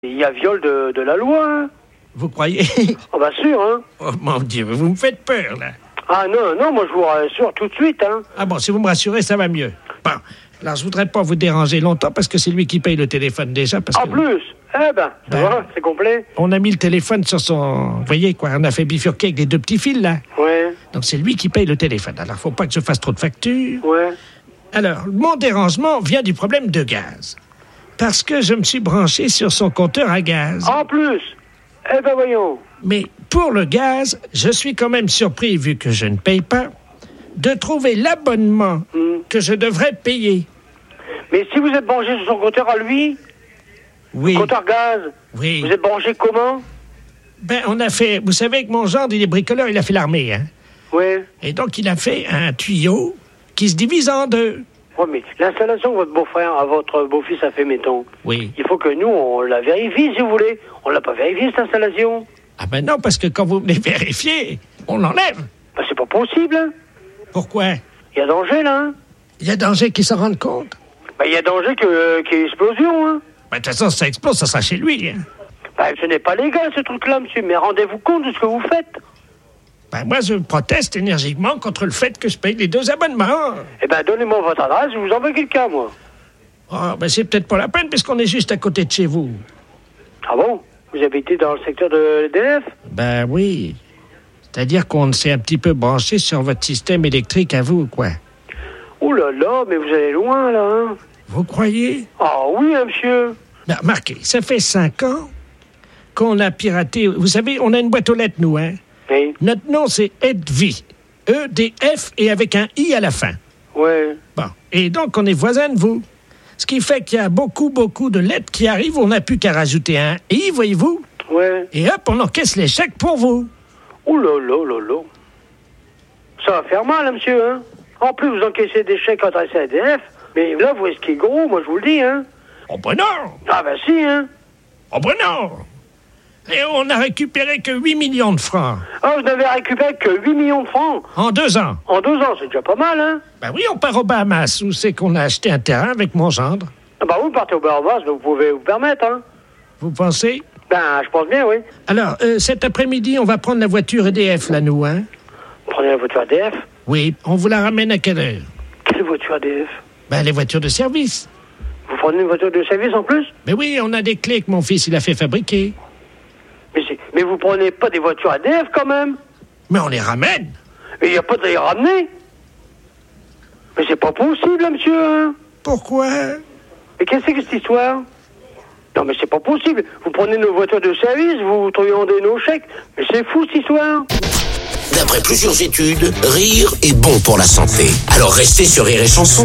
Il y a viol de la loi, hein. Vous croyez? Oh, bah sûr, hein. Oh mon Dieu, vous me faites peur, là. Ah non, moi je vous rassure tout de suite, hein. Ah bon, si vous me rassurez, ça va mieux. Bon, alors je voudrais pas vous déranger longtemps parce que c'est lui qui paye le téléphone déjà. Parce En que plus, ça va, c'est complet. on a mis le téléphone sur son... Vous voyez, quoi, on a fait bifurquer avec les deux petits fils, là. Ouais, Donc c'est lui qui paye le téléphone. Alors faut pas que je fasse trop de factures. ouais. Alors, mon dérangement vient du problème de gaz. Parce que je me suis branché sur son compteur à gaz. En plus, voyons. Mais pour le gaz, je suis quand même surpris, vu que je ne paye pas, de trouver l'abonnement que je devrais payer. Mais si vous êtes branché sur son compteur à lui, Oui, compteur gaz, oui. vous êtes branché comment? Ben, on a fait... Vous savez que mon gendre, il est bricoleur, il a fait l'armée, hein. Ouais. Et donc, il a fait un tuyau qui se divise en deux. Ouais, mais l'installation que votre beau-frère, à votre beau-fils a fait, mettons, Oui. il faut que nous, on la vérifie, si vous voulez. On l'a pas vérifié, cette installation. Ah ben non, parce que quand vous venez vérifier, on l'enlève. Ben, c'est pas possible, hein. Pourquoi? Il y a danger, là, hein. Il y a danger qu'ils s'en rendent compte. Ben, il y a danger qu'il y ait explosion, hein. Ben, de toute façon, si ça explose, ça sera chez lui, hein. Ben, ce n'est pas légal, ce truc-là, monsieur, mais rendez-vous compte de ce que vous faites. Ben, moi, je proteste énergiquement contre le fait que je paye les deux abonnements. Eh ben, donnez-moi votre adresse, je vous envoie quelqu'un, moi. Ah, ben, c'est peut-être pas la peine, puisqu'on est juste à côté de chez vous. Ah bon? Vous habitez dans le secteur de l'EDF? Ben oui. C'est-à-dire qu'on s'est un petit peu branché sur votre système électrique à vous, quoi. Oh là là, mais vous allez loin, là, hein. Vous croyez? Ah oui, hein, monsieur. Ben, remarquez, ça fait 5 ans qu'on a piraté... Vous savez, on a une boîte aux lettres, nous, hein? Oui. Notre nom, c'est EDF. E-D-F et avec un I à la fin. Ouais. Bon. Et donc, on est voisins de vous. Ce qui fait qu'il y a beaucoup de lettres qui arrivent. On n'a plus qu'à rajouter un I, voyez-vous. Ouais. Et hop, on encaisse les chèques pour vous. Oh là là là là. Ça va faire mal, hein, monsieur, hein. En plus, vous encaissez des chèques adressés à EDF. Mais là, vous risquez gros, moi, je vous le dis, hein. Oh ben non! Ah ben si, hein. Oh ben non! Et on n'a récupéré que 8 millions de francs. Ah, vous n'avez récupéré que 8 millions de francs. En 2 ans. En 2 ans, c'est déjà pas mal, hein. Ben oui, on part aux Bahamas, où c'est qu'on a acheté un terrain avec mon gendre. Ah bah vous partez au Bahamas, vous pouvez vous permettre, hein. Vous pensez? Ben, je pense bien, oui. Alors, cet après-midi, on va prendre la voiture EDF, là, nous, hein? Prenez la voiture EDF. Oui, on vous la ramène à quelle heure? Quelle voiture EDF? Ben, les voitures de service. Vous prenez une voiture de service en plus? Mais oui, on a des clés que mon fils, il a fait fabriquer. Mais vous prenez pas des voitures EDF, quand même? Mais on les ramène. Et il n'y a pas de les ramener? Mais c'est pas possible, hein, monsieur, hein. Pourquoi? Mais qu'est-ce que c'est que cette histoire? Non, mais c'est pas possible. Vous prenez nos voitures de service, vous truandez nos chèques. Mais c'est fou, cette histoire. D'après plusieurs études, rire est bon pour la santé. Alors restez sur Rire et Chanson.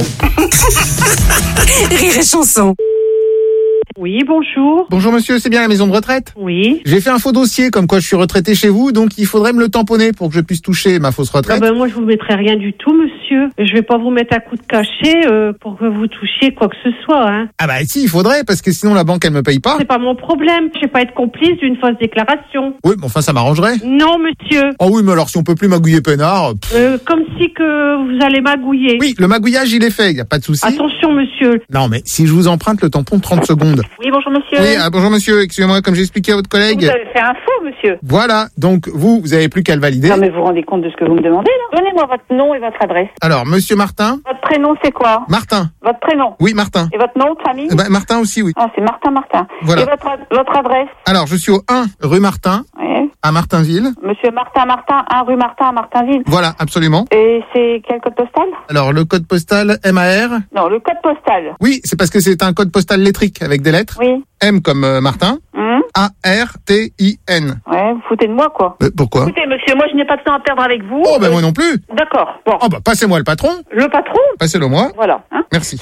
Rire et Chanson. Oui, bonjour. Bonjour monsieur, c'est bien la maison de retraite? Oui. J'ai fait un faux dossier comme quoi je suis retraité chez vous, donc il faudrait me le tamponner pour que je puisse toucher ma fausse retraite. Ah ben moi je vous mettrai rien du tout, monsieur. Je vais pas vous mettre à coup de cachet pour que vous touchiez quoi que ce soit, hein. Ah bah si, il faudrait, parce que sinon la banque elle me paye pas. C'est pas mon problème. Je vais pas être complice d'une fausse déclaration. Oui, mais enfin ça m'arrangerait. Non, monsieur. Oh oui, mais alors si on peut plus magouiller peinard... Comme si que vous allez magouiller. Oui, le magouillage il est fait, y a pas de souci. Attention, monsieur. Non mais si je vous emprunte le tampon de 30 secondes... Oui, bonjour, monsieur. Oui, bonjour monsieur, excusez-moi, comme j'ai expliqué à votre collègue... Vous avez fait un faux, monsieur. Voilà, donc vous avez plus qu'à le valider. Non, mais vous vous rendez compte de ce que vous me demandez, là? Donnez-moi votre nom et votre adresse. Alors, monsieur Martin... Votre prénom, c'est quoi? Martin. Votre prénom? Oui, Martin. Et votre nom de famille? Martin aussi, oui. Ah, c'est Martin. Voilà. Et votre adresse? Alors, je suis au 1 rue Martin, Oui. à Martinville. Monsieur Martin, 1 rue Martin à Martinville. Voilà, absolument. Et c'est quel code postal? Alors, le code postal MAR. Non, le code postal. Oui, c'est parce que c'est un code postal lettrique avec des lettres. Oui. M comme Martin. A-R-T-I-N. Ouais, vous foutez de moi, quoi. Pourquoi? Écoutez, monsieur, moi, je n'ai pas de temps à perdre avec vous. Oh, ben moi non plus. D'accord. Bon. Oh, bah passez-moi le patron. Le patron? Passez-le moi. Voilà. Hein. Merci.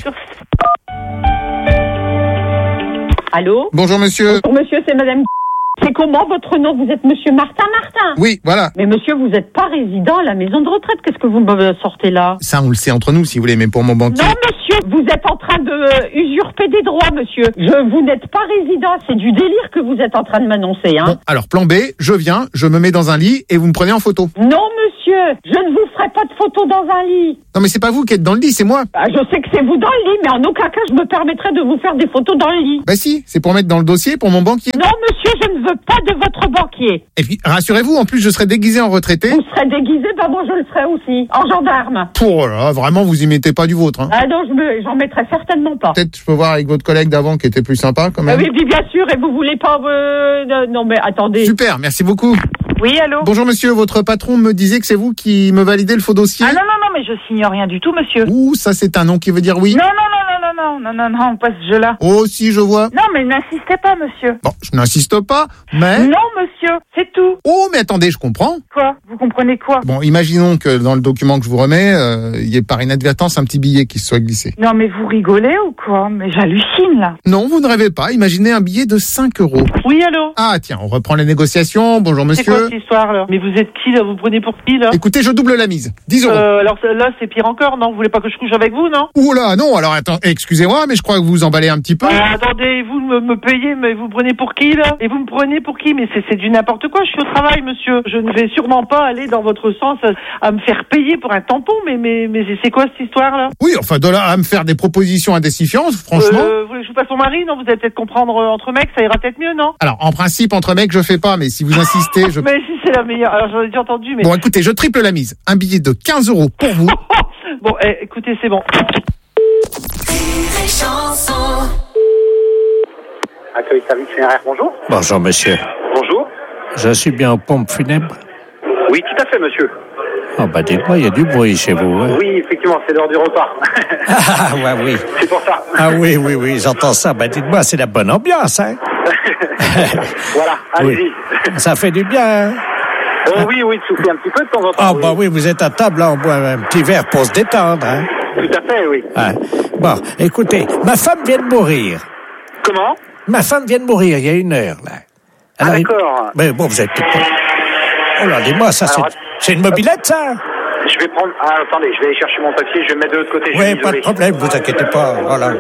Allô? Bonjour monsieur. Monsieur, c'est madame... C'est comment votre nom? Vous êtes monsieur Martin? Oui, voilà. Mais monsieur, vous n'êtes pas résident à la maison de retraite. Qu'est-ce que vous me sortez là? Ça, on le sait entre nous, si vous voulez, mais pour mon banquier... Non, monsieur, vous êtes en train de usurper des droits, monsieur. Vous n'êtes pas résident. C'est du délire que vous êtes en train de m'annoncer, hein. Bon, alors, plan B, je viens, je me mets dans un lit et vous me prenez en photo. Non, monsieur, monsieur, je ne vous ferai pas de photos dans un lit. Non, mais c'est pas vous qui êtes dans le lit, c'est moi. Je sais que c'est vous dans le lit, mais en aucun cas je me permettrai de vous faire des photos dans le lit. Bah si, c'est pour mettre dans le dossier pour mon banquier. Non, monsieur, je ne veux pas de votre banquier. Et puis, rassurez-vous, en plus, je serai déguisé en retraité. Vous serez déguisé, bah moi je le serai aussi, en gendarme. Oh là, vraiment, vous y mettez pas du vôtre, hein. Ah non, j'en mettrai certainement pas. Peut-être je peux voir avec votre collègue d'avant qui était plus sympa, quand même. Oui, bien sûr, et vous voulez pas... Non, mais attendez. Super, merci beaucoup. Oui, allô? Bonjour monsieur, votre patron me disait que c'est vous qui me validez le faux dossier. Ah non, mais je signe rien du tout, monsieur. Ouh, ça c'est un nom qui veut dire oui. Non, pas ce jeu-là. Oh, si, je vois. Non, mais n'insistez pas, monsieur. Bon, je n'insiste pas, mais... Non, monsieur, c'est tout. Oh, mais attendez, je comprends. Quoi? Vous comprenez quoi? Bon, imaginons que dans le document que je vous remets, il y ait par inadvertance un petit billet qui se soit glissé. Non, mais vous rigolez ou quoi? Mais j'hallucine, là. Non, vous ne rêvez pas. Imaginez un billet de 5 €. Oui, allô? Ah, tiens, on reprend les négociations. Bonjour, monsieur. C'est quoi cette histoire, là? Mais vous êtes qui, là? Vous prenez pour qui, là? Écoutez, je double la mise. 10 €. Alors là, c'est pire encore, non? Vous voulez pas que je couche avec vous, non? Ouh là, non, alors attends, excusez-moi, mais je crois que vous emballez un petit peu. Attendez, vous me payez, mais vous prenez pour qui, là? Et vous me prenez pour qui? Mais c'est du n'importe quoi, je suis au travail, monsieur. Je ne vais sûrement pas aller dans votre sens à me faire payer pour un tampon, mais c'est quoi cette histoire-là? Oui, enfin, de là à me faire des propositions indécifiantes, franchement. Vous voulez que je vous passe mon mari, non? Vous allez peut-être comprendre entre mecs, ça ira peut-être mieux, non? Alors, en principe, entre mecs, je fais pas, mais si vous insistez, je... Mais si c'est la meilleure, alors j'en ai déjà entendu, mais... Bon, écoutez, je triple la mise. Un billet de 15 € pour vous. Bon, écoutez, c'est bon. Accueil service funéraire, bonjour. Bonjour, monsieur. Bonjour. Je suis bien aux pompes funèbres? Oui, tout à fait, monsieur. Oh, bah, dites-moi, il y a du bruit chez vous, hein? Oui, effectivement, c'est l'heure du repas. Ah, ouais, oui. C'est pour ça. Ah, oui, j'entends ça. Bah, dites-moi, c'est la bonne ambiance, hein? Voilà, allez-y. Oui. Ça fait du bien, hein? Oui, de souffler un petit peu de temps en temps. Ah, bah oui, vous êtes à table, là, on boit un petit verre pour se détendre, hein? Tout à fait, oui. Ouais. Bon, écoutez, ma femme vient de mourir. Comment? Ma femme vient de mourir il y a 1 heure, là. Ah, d'accord. Mais bon, vous êtes... Oh là, dis-moi, ça, c'est une mobilette, ça? Je vais prendre... Ah, attendez, je vais aller chercher mon papier, je vais me mettre de l'autre côté. Oui, pas de problème, vous inquiétez pas, voilà.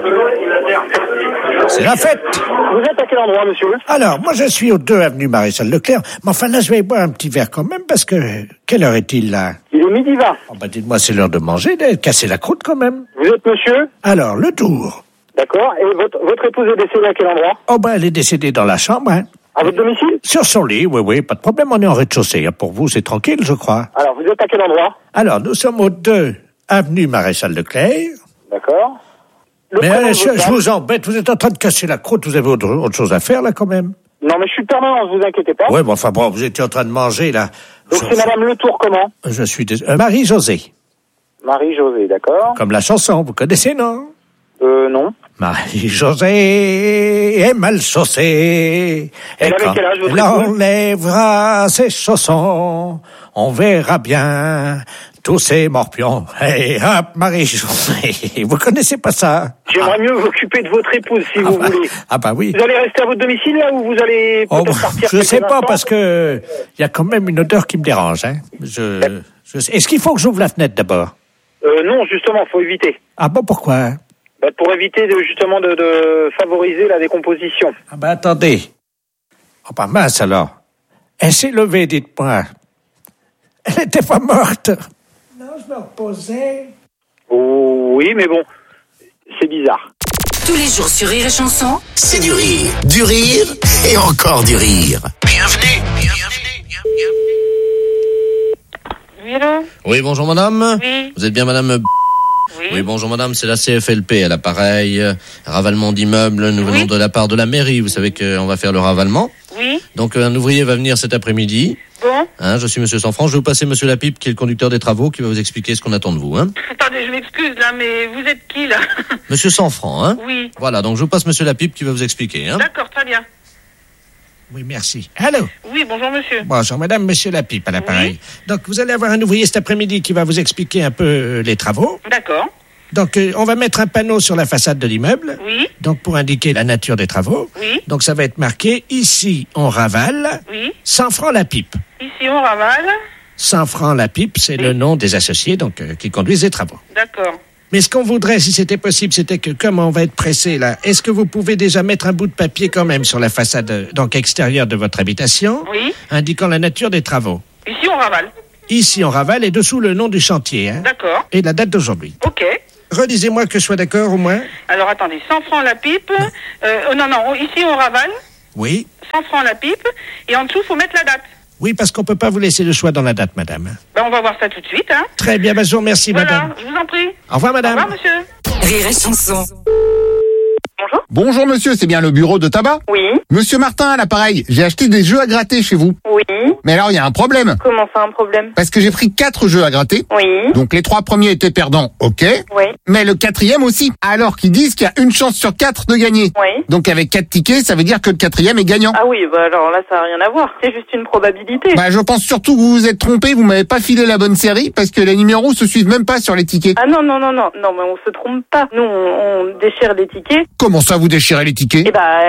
C'est la fête. Vous êtes à quel endroit, monsieur? Alors, moi, je suis au 2 avenue Maréchal Leclerc, mais enfin, là, je vais boire un petit verre quand même, parce que... Quelle heure est-il, là? Il est 12h20. Oh, bah, dites-moi, c'est l'heure de manger, de casser la croûte, quand même. Vous êtes monsieur? Alors, le tour. D'accord, et votre épouse est décédée à quel endroit? Oh, ben, elle est décédée dans la chambre, hein. À votre domicile? Sur son lit, oui, pas de problème, on est en rez-de-chaussée. Pour vous, c'est tranquille, je crois. Alors, vous êtes à quel endroit? Alors, nous sommes au 2 avenue Maréchal Leclerc. D'accord. Mais je vous embête, vous êtes en train de casser la croûte, vous avez autre chose à faire, là, quand même? Non, mais je suis le permanent, vous inquiétez pas. Oui, bon, enfin, bon, vous étiez en train de manger, là. Donc, c'est Madame Letour, comment? Je suis désolé. Marie-Josée. Marie-Josée, d'accord. Comme la chanson, vous connaissez, non? Non. Marie-Josée est mal chaussée. Elle avait quel âge, votre elle enlèvera ses chaussons, on verra bien tous ces morpions. Hey, hop, Marie-Josée. Vous connaissez pas ça? J'aimerais mieux m'occuper de votre épouse, si vous voulez. Ah bah oui. Vous allez rester à votre domicile, là, ou vous allez peut-être partir? Je sais pas, parce que il y a quand même une odeur qui me dérange, hein. Est-ce qu'il faut que j'ouvre la fenêtre d'abord? Non, justement, faut éviter. Ah bon, pourquoi? Pour éviter justement de favoriser la décomposition. Ah ben attendez. Oh bah mince alors. Elle s'est levée, dites-moi. Elle n'était pas morte. Non, je me reposais. Oh, oui, mais bon, c'est bizarre. Tous les jours sur Rire et Chanson, C'est du rire et encore du rire. Bienvenue. Oui, allô? Oui, bonjour madame. Oui. Vous êtes bien madame? Oui, bonjour madame, c'est la CFLP à l'appareil, ravalement d'immeubles, nous venons de la part de la mairie, vous savez qu'on va faire le ravalement. Oui. Donc un ouvrier va venir cet après-midi. Bon. Je suis monsieur Sanfranc, je vais vous passer monsieur Lapipe qui est le conducteur des travaux qui va vous expliquer ce qu'on attend de vous. Attendez, je m'excuse là, mais vous êtes qui là? Monsieur Sanfranc, Oui. Voilà, donc je vous passe monsieur Lapipe qui va vous expliquer. D'accord, très bien. Oui, merci. Allô? Oui, bonjour monsieur. Bonjour madame, monsieur Lapipe à l'appareil. Donc vous allez avoir un ouvrier cet après-midi qui va vous expliquer un peu les travaux. D'accord. Donc on va mettre un panneau sur la façade de l'immeuble. Oui. Donc pour indiquer la nature des travaux. Oui. Donc ça va être marqué ici on ravale. Oui. 100 francs la pipe. Ici on ravale. 100 francs la pipe, c'est le nom des associés donc qui conduisent les travaux. D'accord. Mais ce qu'on voudrait, si c'était possible, c'était que comme on va être pressé là, est-ce que vous pouvez déjà mettre un bout de papier quand même sur la façade donc extérieure de votre habitation, Oui. indiquant la nature des travaux? Ici on ravale. Ici, on ravale et dessous le nom du chantier. Hein. D'accord. Et la date d'aujourd'hui. Ok. Redisez-moi que je sois d'accord au moins. Alors attendez, 100 francs la pipe. Non, ici on ravale. Oui. 100 francs la pipe. Et en dessous, faut mettre la date. Oui, parce qu'on peut pas vous laisser le choix dans la date, madame. Ben, on va voir ça tout de suite. Hein. Très bien, je vous remercie, voilà, madame. Je vous en prie. Au revoir, madame. Au revoir, monsieur. Rire et chanson. Bonjour. Bonjour monsieur, c'est bien le bureau de tabac? Oui. Monsieur Martin à l'appareil, j'ai acheté des jeux à gratter chez vous. Oui. Mais alors il y a un problème. Comment ça, un problème? Parce que j'ai pris 4 jeux à gratter. Oui. Donc les 3 premiers étaient perdants, ok. Oui. Mais le 4e aussi. Alors qu'ils disent qu'il y a une chance sur 4 de gagner. Oui. Donc avec 4 tickets, ça veut dire que le 4e est gagnant. Ah oui, bah alors là ça n'a rien à voir. C'est juste une probabilité. Bah je pense surtout que vous vous êtes trompé, vous m'avez pas filé la bonne série parce que les numéros se suivent même pas sur les tickets. Ah non, mais on se trompe pas. Nous on déchire des tickets. Comment ça vous déchirez les tickets?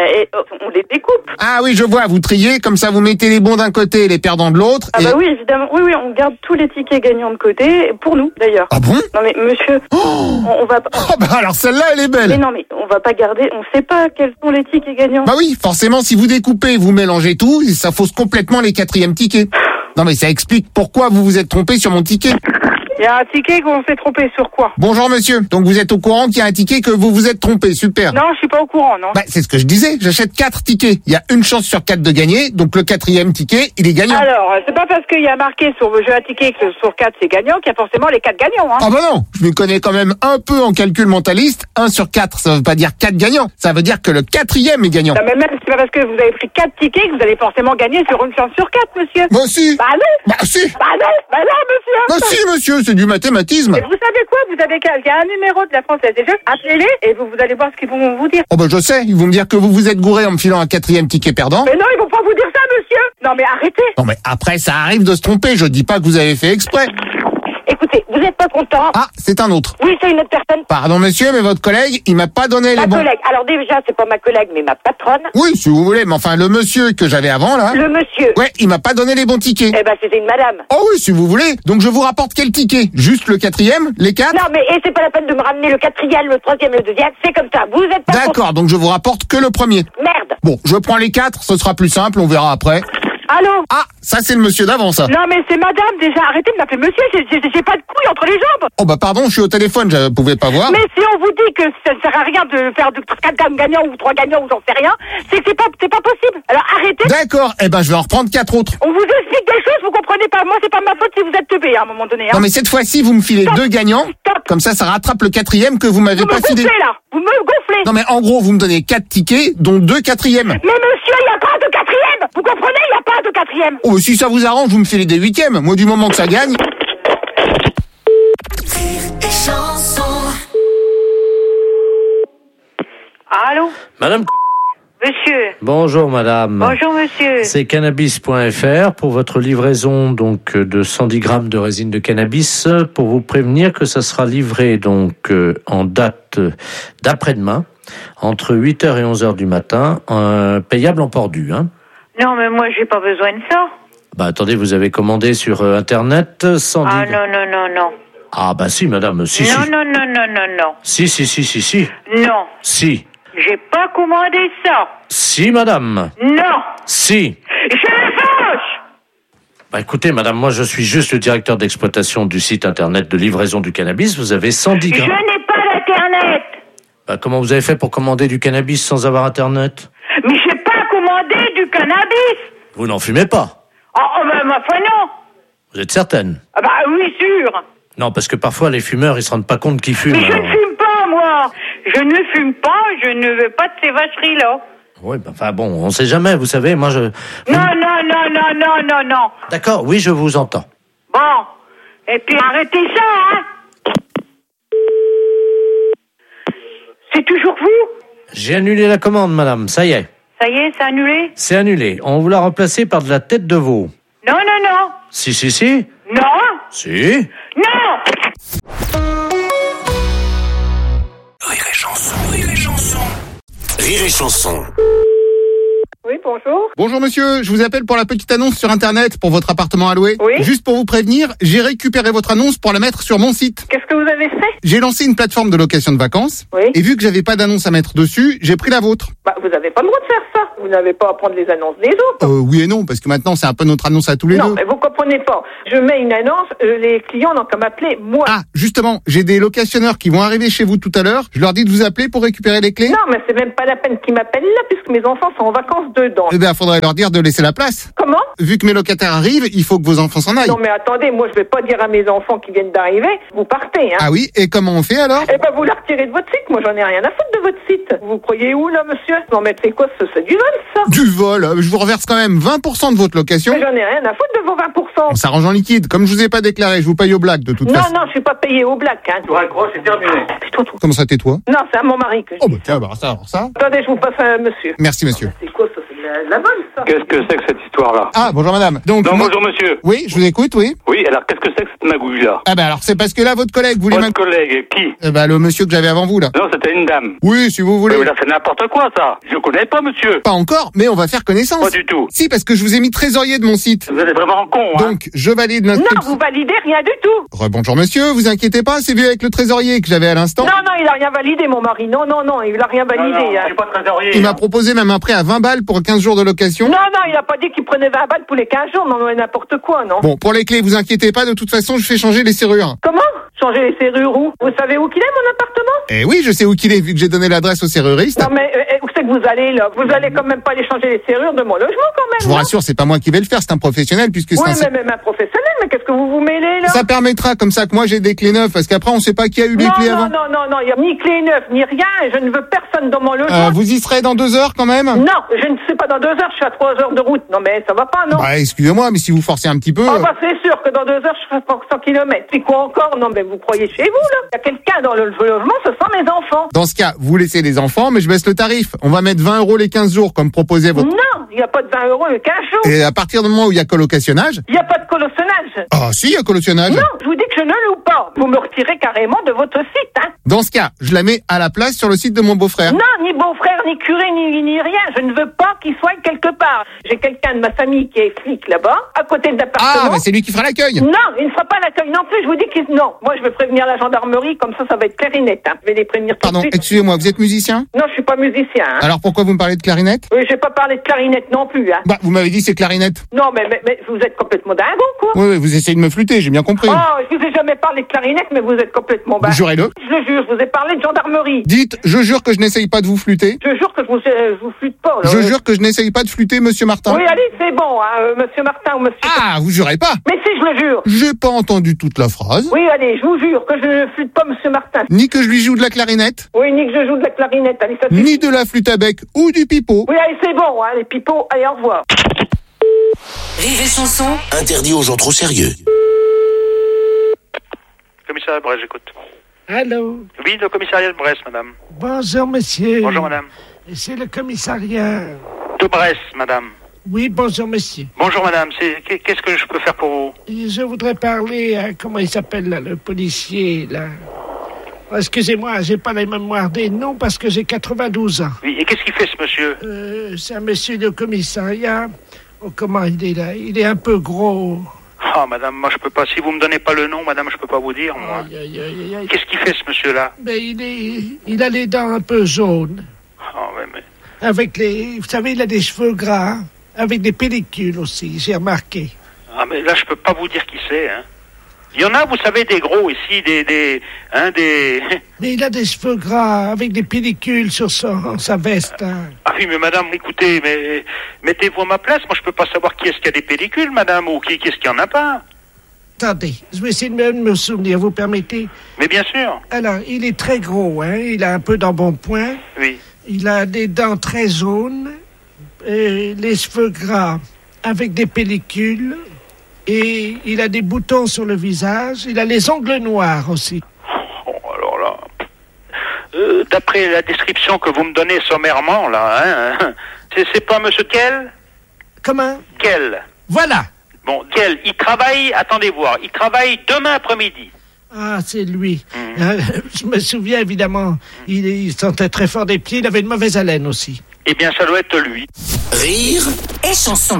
On les découpe. Ah oui, je vois, vous triez, comme ça vous mettez les bons d'un côté et les perdants de l'autre. Ah bah oui, évidemment. Oui, on garde tous les tickets gagnants de côté, pour nous d'ailleurs. Ah bon? Non mais monsieur, on va pas... Oh bah alors celle-là elle est belle. Mais non mais on va pas garder, on sait pas quels sont les tickets gagnants. Bah oui, forcément si vous découpez, vous mélangez tout, ça fausse complètement les 4e tickets. Non mais ça explique pourquoi vous vous êtes trompé sur mon ticket. Il y a un ticket qu'on s'est trompé sur quoi? Bonjour monsieur, donc vous êtes au courant qu'il y a un ticket que vous vous êtes trompé, super. Non, je suis pas au courant, non. Bah c'est ce que je disais, j'achète 4 tickets, il y a une chance sur 4 de gagner, donc le 4e ticket, il est gagnant. Alors, c'est pas parce qu'il y a marqué sur le jeu à ticket que sur 4 c'est gagnant qu'il y a forcément les 4 gagnants, hein. Ah bah non, je me connais quand même un peu en calcul mentaliste, 1 sur 4, ça veut pas dire 4 gagnants, ça veut dire que le 4e est gagnant. Non mais même c'est pas parce que vous avez pris 4 tickets que vous allez forcément gagner sur une chance sur 4, monsieur. Bah si. Bah non. Bah si. Bah non, monsieur. Bah si monsieur, c'est du mathématisme. Et vous savez quoi? Vous avez il y a un numéro de la Française des Jeux, appelez-les et vous allez voir ce qu'ils vont vous dire. Oh bah je sais, ils vont me dire que vous vous êtes gouré en me filant un 4e ticket perdant. Mais non, ils vont pas vous dire ça, monsieur. Non mais arrêtez. Non mais après ça arrive de se tromper, je dis pas que vous avez fait exprès. Écoutez, vous êtes pas content? Ah, c'est un autre. Oui, c'est une autre personne. Pardon monsieur, mais votre collègue, il m'a pas donné les bons... Ma collègue. Alors déjà, c'est pas ma collègue, mais ma patronne. Oui, si vous voulez, mais enfin le monsieur que j'avais avant là... Le monsieur. Ouais, il m'a pas donné les bons tickets. Eh ben, c'était une madame. Oh oui, si vous voulez. Donc je vous rapporte quel ticket? Juste le 4e? Les 4? Non, mais c'est pas la peine de me ramener le 4e, le 3e, le 2e. C'est comme ça. Vous êtes pas... D'accord, donc je vous rapporte que le premier. Merde. Bon, je prends les 4, ce sera plus simple, on verra après. Allô? Ah, ça c'est le monsieur d'avant, ça. Non, mais c'est madame, déjà. Arrêtez de m'appeler monsieur. J'ai pas de couilles entre les jambes. Oh bah pardon, je suis au téléphone, je pouvais pas voir. Mais si on vous dit que ça ne sert à rien de faire 4 gagnants ou 3 gagnants ou j'en sais rien, c'est que c'est pas possible. Alors arrêtez. D'accord, eh ben je vais en reprendre 4 autres. On vous explique des choses, vous comprenez pas. Moi, c'est pas ma faute si vous êtes teubé à un moment donné. Hein. Non mais cette fois-ci, vous me filez 2 gagnants. Stop. Comme ça rattrape le 4e que vous m'avez pas filé. Vous me gonflez là. Vous me gonflez. Non mais en gros, vous me donnez 4 tickets, dont 2 4e. Mais monsieur, il n'y a pas de 4e. Vous comprenez, il n'y a pas de 4e. Oh, si ça vous arrange, vous me filez des 8e. Moi, du moment que ça gagne... Allô? Madame... Monsieur. Bonjour madame. Bonjour monsieur. C'est cannabis.fr pour votre livraison donc de 110 grammes de résine de cannabis, pour vous prévenir que ça sera livré donc en date d'après-demain entre 8h et 11h du matin, payable en port dû, hein. Non mais moi j'ai pas besoin de ça. Bah attendez, vous avez commandé sur internet 110. Ah non. Ah bah si madame, si. Non. Si. Non. Si. J'ai pas commandé ça. Si madame. Non. Si. Je me fâche. Bah écoutez madame, moi je suis juste le directeur d'exploitation du site internet de livraison du cannabis, vous avez 110 grammes. Je n'ai pas d'internet. Bah comment vous avez fait pour commander du cannabis sans avoir internet? Mais j'ai pas commandé du cannabis. Vous n'en fumez pas? Oh ben ma foi non. Vous êtes certaine? Ah bah oui sûr. Non, parce que parfois les fumeurs ils se rendent pas compte qu'ils fument. Mais je ne fume pas moi. Je ne fume pas, je ne veux pas de ces vacheries là. Oui, bah, enfin bon, on sait jamais, vous savez, moi je... Non. D'accord, oui, je vous entends. Bon, et puis arrêtez ça, hein. C'est toujours vous? J'ai annulé la commande, madame, ça y est. Ça y est, c'est annulé? C'est annulé. On vous l'a remplacé par de la tête de veau. Non. Si. Non. Si. Non. Rire et chanson. Rire et chanson. Oui, bonjour. Bonjour monsieur, je vous appelle pour la petite annonce sur internet pour votre appartement à louer. Oui. Juste pour vous prévenir, j'ai récupéré votre annonce pour la mettre sur mon site. Qu'est-ce que vous avez fait? J'ai lancé une plateforme de location de vacances. Oui. Et vu que j'avais pas d'annonce à mettre dessus, j'ai pris la vôtre. Bah, vous avez pas le droit de faire ça. Vous n'avez pas à prendre les annonces des autres. Oui et non, parce que maintenant c'est un peu notre annonce à tous les Non, deux. mais vous comprenez pas. Je mets une annonce, les clients n'ont qu'à m'appeler moi. Ah, justement, j'ai des locationneurs qui vont arriver chez vous tout à l'heure. Je leur dis de vous appeler pour récupérer les clés. Non, mais c'est même pas la peine qu'ils m'appellent là, puisque mes enfants sont en vacances dedans. Eh bien, faudrait leur dire de laisser la place. Comment? Vu que mes locataires arrivent, il faut que vos enfants s'en aillent. Non, mais attendez, moi je vais pas dire à mes enfants qui viennent d'arriver, vous partez, hein. Ah oui, et comment on fait alors? Eh ben, vous la retirez de votre site. Moi, j'en ai rien à foutre de votre site. Vous croyez où, là, monsieur? Non, mais c'est quoi, c'est du vol, ça? Du vol, je vous reverse quand même 20% de votre location. Mais j'en ai rien à foutre de vos 20%. On s'arrange en liquide. Comme je vous ai pas déclaré, je vous paye au black de toute Non, façon. non, je suis pas payé au black, hein. Tu raccroches, c'est terminé. Comment ça, tais-toi? Non, c'est à mon mari que je Oh dis. bah tiens, bah ça, alors ça. Attendez, je vous passe un monsieur. Merci monsieur. C'est quoi, ça? C'est de la vol, ça? Qu'est-ce que c'est que cette histoire-là? Ah, bonjour madame. Donc, Non, moi- bonjour monsieur. Oui, je vous écoute, oui. Oui, alors qu'est-ce que c'est que cette magouille-là? Ah bah alors c'est parce que là, votre collègue voulait... Votre collègue, qui? Bah le monsieur que j'avais avant vous, là. Non, c'était une dame. Oui, si vous voulez. Mais là, c'est n'importe quoi, ça. Je connais pas, monsieur. Pas encore, mais on va faire connaissance. Pas du tout. Si, parce que je vous ai mis trésorier de mon site. Vous êtes vraiment con, hein. Donc, je valide Non, l'inscription. vous validez rien du tout. Rebonjour monsieur, vous inquiétez pas, c'est vu avec le trésorier que j'avais à l'instant. Non, non, il a rien validé, mon mari. Non, non, non, il a rien validé. Non, non, hein. je suis pas trésorier. Il m'a proposé même un prêt à 20 balles pour 15 jours de location. Non, non, il a pas dit qu'il prenait 20 balles pour les 15 jours. Non, mais n'importe quoi, non. Bon, pour les clés, vous inquiétez pas, de toute façon, je fais changer les serrures. Comment? Changer les serrures où? Vous savez où qu'il est, mon appartement? Eh oui, je sais où qu'il est, vu que j'ai donné l'adresse au serruriste. Non, mais où c'est que vous allez, là? Vous allez quand même pas aller changer les serrures de mon logement, quand même. Je vous non? rassure, c'est pas moi qui vais le faire, c'est un professionnel, puisque Oui, c'est un... mais même un professionnel, mais qu'est-ce que vous vous mêlez, là? Ça permettra, comme ça, que moi j'ai des clés neuves, parce qu'après, on sait pas qui a eu les non, clés non, avant. non, non, non, il y a ni clé neuve, ni rien, et je ne veux personne dans mon logement. Vous y serez dans 2 heures, quand même? Non, je ne sais pas dans 2 heures, je suis à 3 heures de route. Non, mais ça va pas, non? Bah, excusez-moi, mais si vous forcez un petit peu... Ah bah c'est sûr que dans 2 heures, je ferai pas 100 km. C'est quoi encore? Non, mais vous croyez chez vous, là? Il y a quelqu'un dans le logement, ce sont mes enfants. Dans ce cas, vous laissez les enfants, mais je baisse le tarif. On va mettre 20 € les 15 jours, comme proposé votre... Non, il n'y a pas de 20 euros le 15 jours. Et à partir du moment où il y a collocationnage... Il n'y a pas de colossonnage. Ah si, il y a collocationnage. Non, je vous dis que je ne loue pas. Vous me retirez carrément de votre site, hein. Dans ce cas, je la mets à la place sur le site de mon beau-frère. Non, ni beau-frère, ni curé, ni rien. Je ne veux pas qu'il soit quelque part. J'ai quelqu'un de ma famille qui est flic là-bas, à côté de l'appartement. Ah, mais c'est lui qui fera l'accueil. Non, il ne fera pas l'accueil non plus. Je vous dis qu'il... Non, moi je vais prévenir la gendarmerie, comme ça va être clair et net. Hein. Je vais les prévenir tout Pardon, de suite. excusez-moi, vous êtes musicien? Non, je suis pas musicien. Hein. Alors pourquoi vous me parlez de clarinette? Oui, j'ai pas parlé de clarinette non plus. Hein. Bah, vous m'avez dit c'est clarinette. Non, mais vous êtes complètement dingo, quoi. Oui, vous essayez de me flûter, j'ai bien compris. Oh, je vous ai jamais parlé de clarinette, mais vous êtes complètement bas. Jurez-le. Je le jure, je vous ai parlé de gendarmerie. Dites, je jure que je n'essaye pas de vous flûter. Je jure que je vous flûte pas. Là. Je jure que je n'essaye pas de flûter, monsieur Martin. Oui, allez, c'est bon, hein, monsieur Martin ou monsieur... Ah, vous jurez pas? Mais si, je le jure. J'ai pas entendu toute la phrase. Oui, allez, je vous jure que je ne flûte pas monsieur Martin. Ni que je lui joue de la clarinette. Oui, ni que je joue de la clarinette. Allez, ça suffit. Ni de la flûte à bec ou du pipeau. Oui, allez, c'est bon, hein, les pipeaux. Allez, au revoir. Rire et chanson. Interdit aux gens trop sérieux. Commissariat de Brest, j'écoute. Allô? Oui, le commissariat de Brest, madame. Bonjour, monsieur. Bonjour, madame. C'est le commissariat. De Brest, madame. Oui, bonjour, monsieur. Bonjour, madame. Qu'est-ce que je peux faire pour vous? Je voudrais parler à... Comment il s'appelle, là, le policier, là? Excusez-moi, j'ai pas la mémoire des noms parce que j'ai 92 ans. Oui, et qu'est-ce qu'il fait, ce monsieur? C'est un monsieur de commissariat. Oh, comment il est là? Il est un peu gros. Ah, madame, moi, je peux pas. Si vous me donnez pas le nom, madame, je peux pas vous dire, moi. Aïe, aïe, aïe, aïe. Qu'est-ce qu'il fait, ce monsieur-là? Ben, il a les dents un peu jaunes. Ah, ouais, mais... Avec les... Vous savez, il a des cheveux gras. Avec des pellicules aussi, j'ai remarqué. Ah, mais là, je peux pas vous dire qui c'est, hein. Il y en a, vous savez, des gros ici, des... Mais il a des cheveux gras avec des pellicules sur sa veste. Hein. Ah oui, mais madame, écoutez, mais mettez-vous à ma place. Moi, je peux pas savoir qui est-ce qui a des pellicules, madame, ou qui est-ce qui en a pas. Attendez, je vais essayer de me souvenir, vous permettez? Mais bien sûr. Alors, il est très gros, hein. Il a un peu d'embonpoint. Oui. Il a des dents très jaunes, les cheveux gras avec des pellicules. Et il a des boutons sur le visage. Il a les ongles noirs aussi. Oh, alors là... d'après la description que vous me donnez sommairement, là, hein, c'est pas monsieur Kell? Comment? Kell. Voilà. Bon, Kell, il travaille, attendez voir, il travaille demain après-midi. Ah, c'est lui. Je me souviens, évidemment, il sentait très fort des pieds. Il avait une mauvaise haleine aussi. Eh bien, ça doit être lui. Rire et chanson.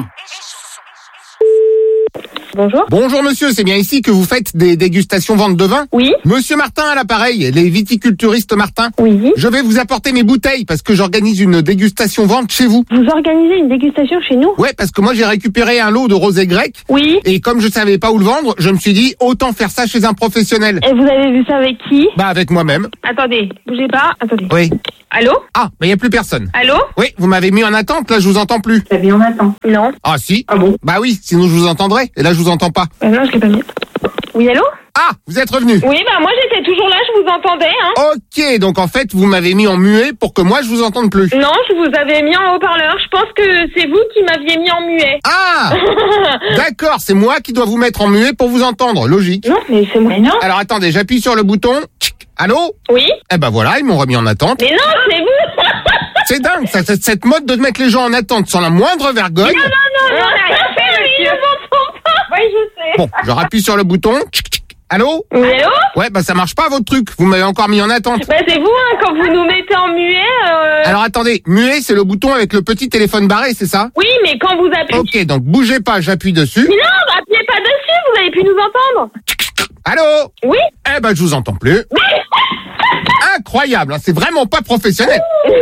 Bonjour. Bonjour monsieur, c'est bien ici que vous faites des dégustations vente de vin? Oui. Monsieur Martin à l'appareil, les viticulturistes Martin. Oui. Je vais vous apporter mes bouteilles parce que j'organise une dégustation vente chez vous. Vous organisez une dégustation chez nous? Ouais, parce que moi j'ai récupéré un lot de rosé grec. Oui. Et comme je savais pas où le vendre, je me suis dit autant faire ça chez un professionnel. Et vous avez vu ça avec qui? Bah avec moi-même. Attendez, bougez pas. Attendez. Oui. Allô? Ah, mais y a plus personne. Allô? Oui, vous m'avez mis en attente, là je vous entends plus. T'as mis en attente? Non. Ah si. Ah bon? Bah oui, sinon je vous entendrais. Et là je vous entends pas. Non, je l'ai pas mis. Oui, allô? Ah, vous êtes revenu. Oui, bah moi j'étais toujours là, je vous entendais, hein. Ok, donc en fait vous m'avez mis en muet pour que moi je vous entende plus. Non, je vous avais mis en haut-parleur. Je pense que c'est vous qui m'aviez mis en muet. Ah, d'accord, c'est moi qui dois vous mettre en muet pour vous entendre, logique. Non, mais c'est moi. Mais non. Alors attendez, j'appuie sur le bouton. Allô? Oui. Eh ben voilà, ils m'ont remis en attente. Mais non, c'est vous. C'est dingue, ça, cette mode de mettre les gens en attente sans la moindre vergogne. Non, on n'a rien fait, monsieur. Je m'entends pas. Oui, je sais. Bon, je rappuie sur le bouton. Allô? Oui, allô? Ouais, bah ça marche pas votre truc, vous m'avez encore mis en attente. Bah c'est vous, hein, quand vous nous mettez en muet. Alors attendez, muet c'est le bouton avec le petit téléphone barré, c'est ça? Oui, mais quand vous appuyez... Ok, donc bougez pas, j'appuie dessus. Mais non, appuyez pas dessus, vous avez pu nous entendre. Allô? Oui? Eh ben je vous entends plus. Incroyable, hein, c'est vraiment pas professionnel.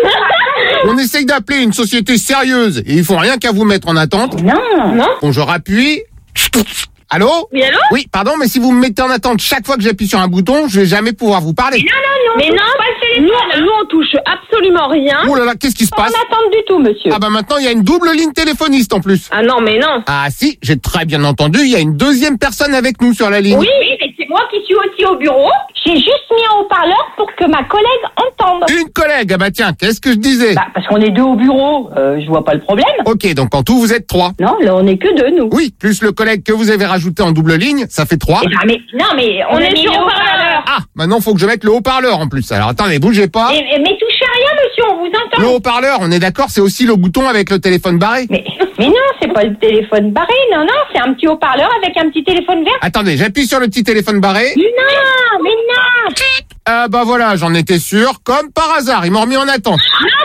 On essaye d'appeler une société sérieuse et ils font rien qu'à vous mettre en attente. Non. Non? Bon, je rappuie. Allô? Oui, allô? Oui, pardon, mais si vous me mettez en attente chaque fois que j'appuie sur un bouton, je vais jamais pouvoir vous parler. Mais non, nous on touche absolument rien. Oh là là, qu'est-ce qui se passe? Pas en attente du tout, monsieur. Ah bah maintenant, il y a une double ligne téléphoniste en plus. Ah non, mais non. Ah si, j'ai très bien entendu, il y a une deuxième personne avec nous sur la ligne. Oui, mais c'est moi qui suis aussi au bureau. J'ai juste mis un haut-parleur pour que ma collègue entende. Une collègue, ah bah tiens, qu'est-ce que je disais? Bah, parce qu'on est deux au bureau, je vois pas le problème. Ok, donc en tout, vous êtes 3. Non, là, on est que deux, nous. Oui, plus le collègue que vous avez rajouté en double ligne, ça fait 3. Mais on est sur haut-parleur. Ah, maintenant, faut que je mette le haut-parleur en plus. Alors attendez, bougez pas. Mais touchez à rien, monsieur, on vous entend. Le haut-parleur, on est d'accord, c'est aussi le bouton avec le téléphone barré. Mais non, c'est pas le téléphone barré, non, c'est un petit haut-parleur avec un petit téléphone vert. Attendez, j'appuie sur le petit téléphone barré. Mais non. Ah bah voilà, j'en étais sûr, comme par hasard, ils m'ont remis en attente.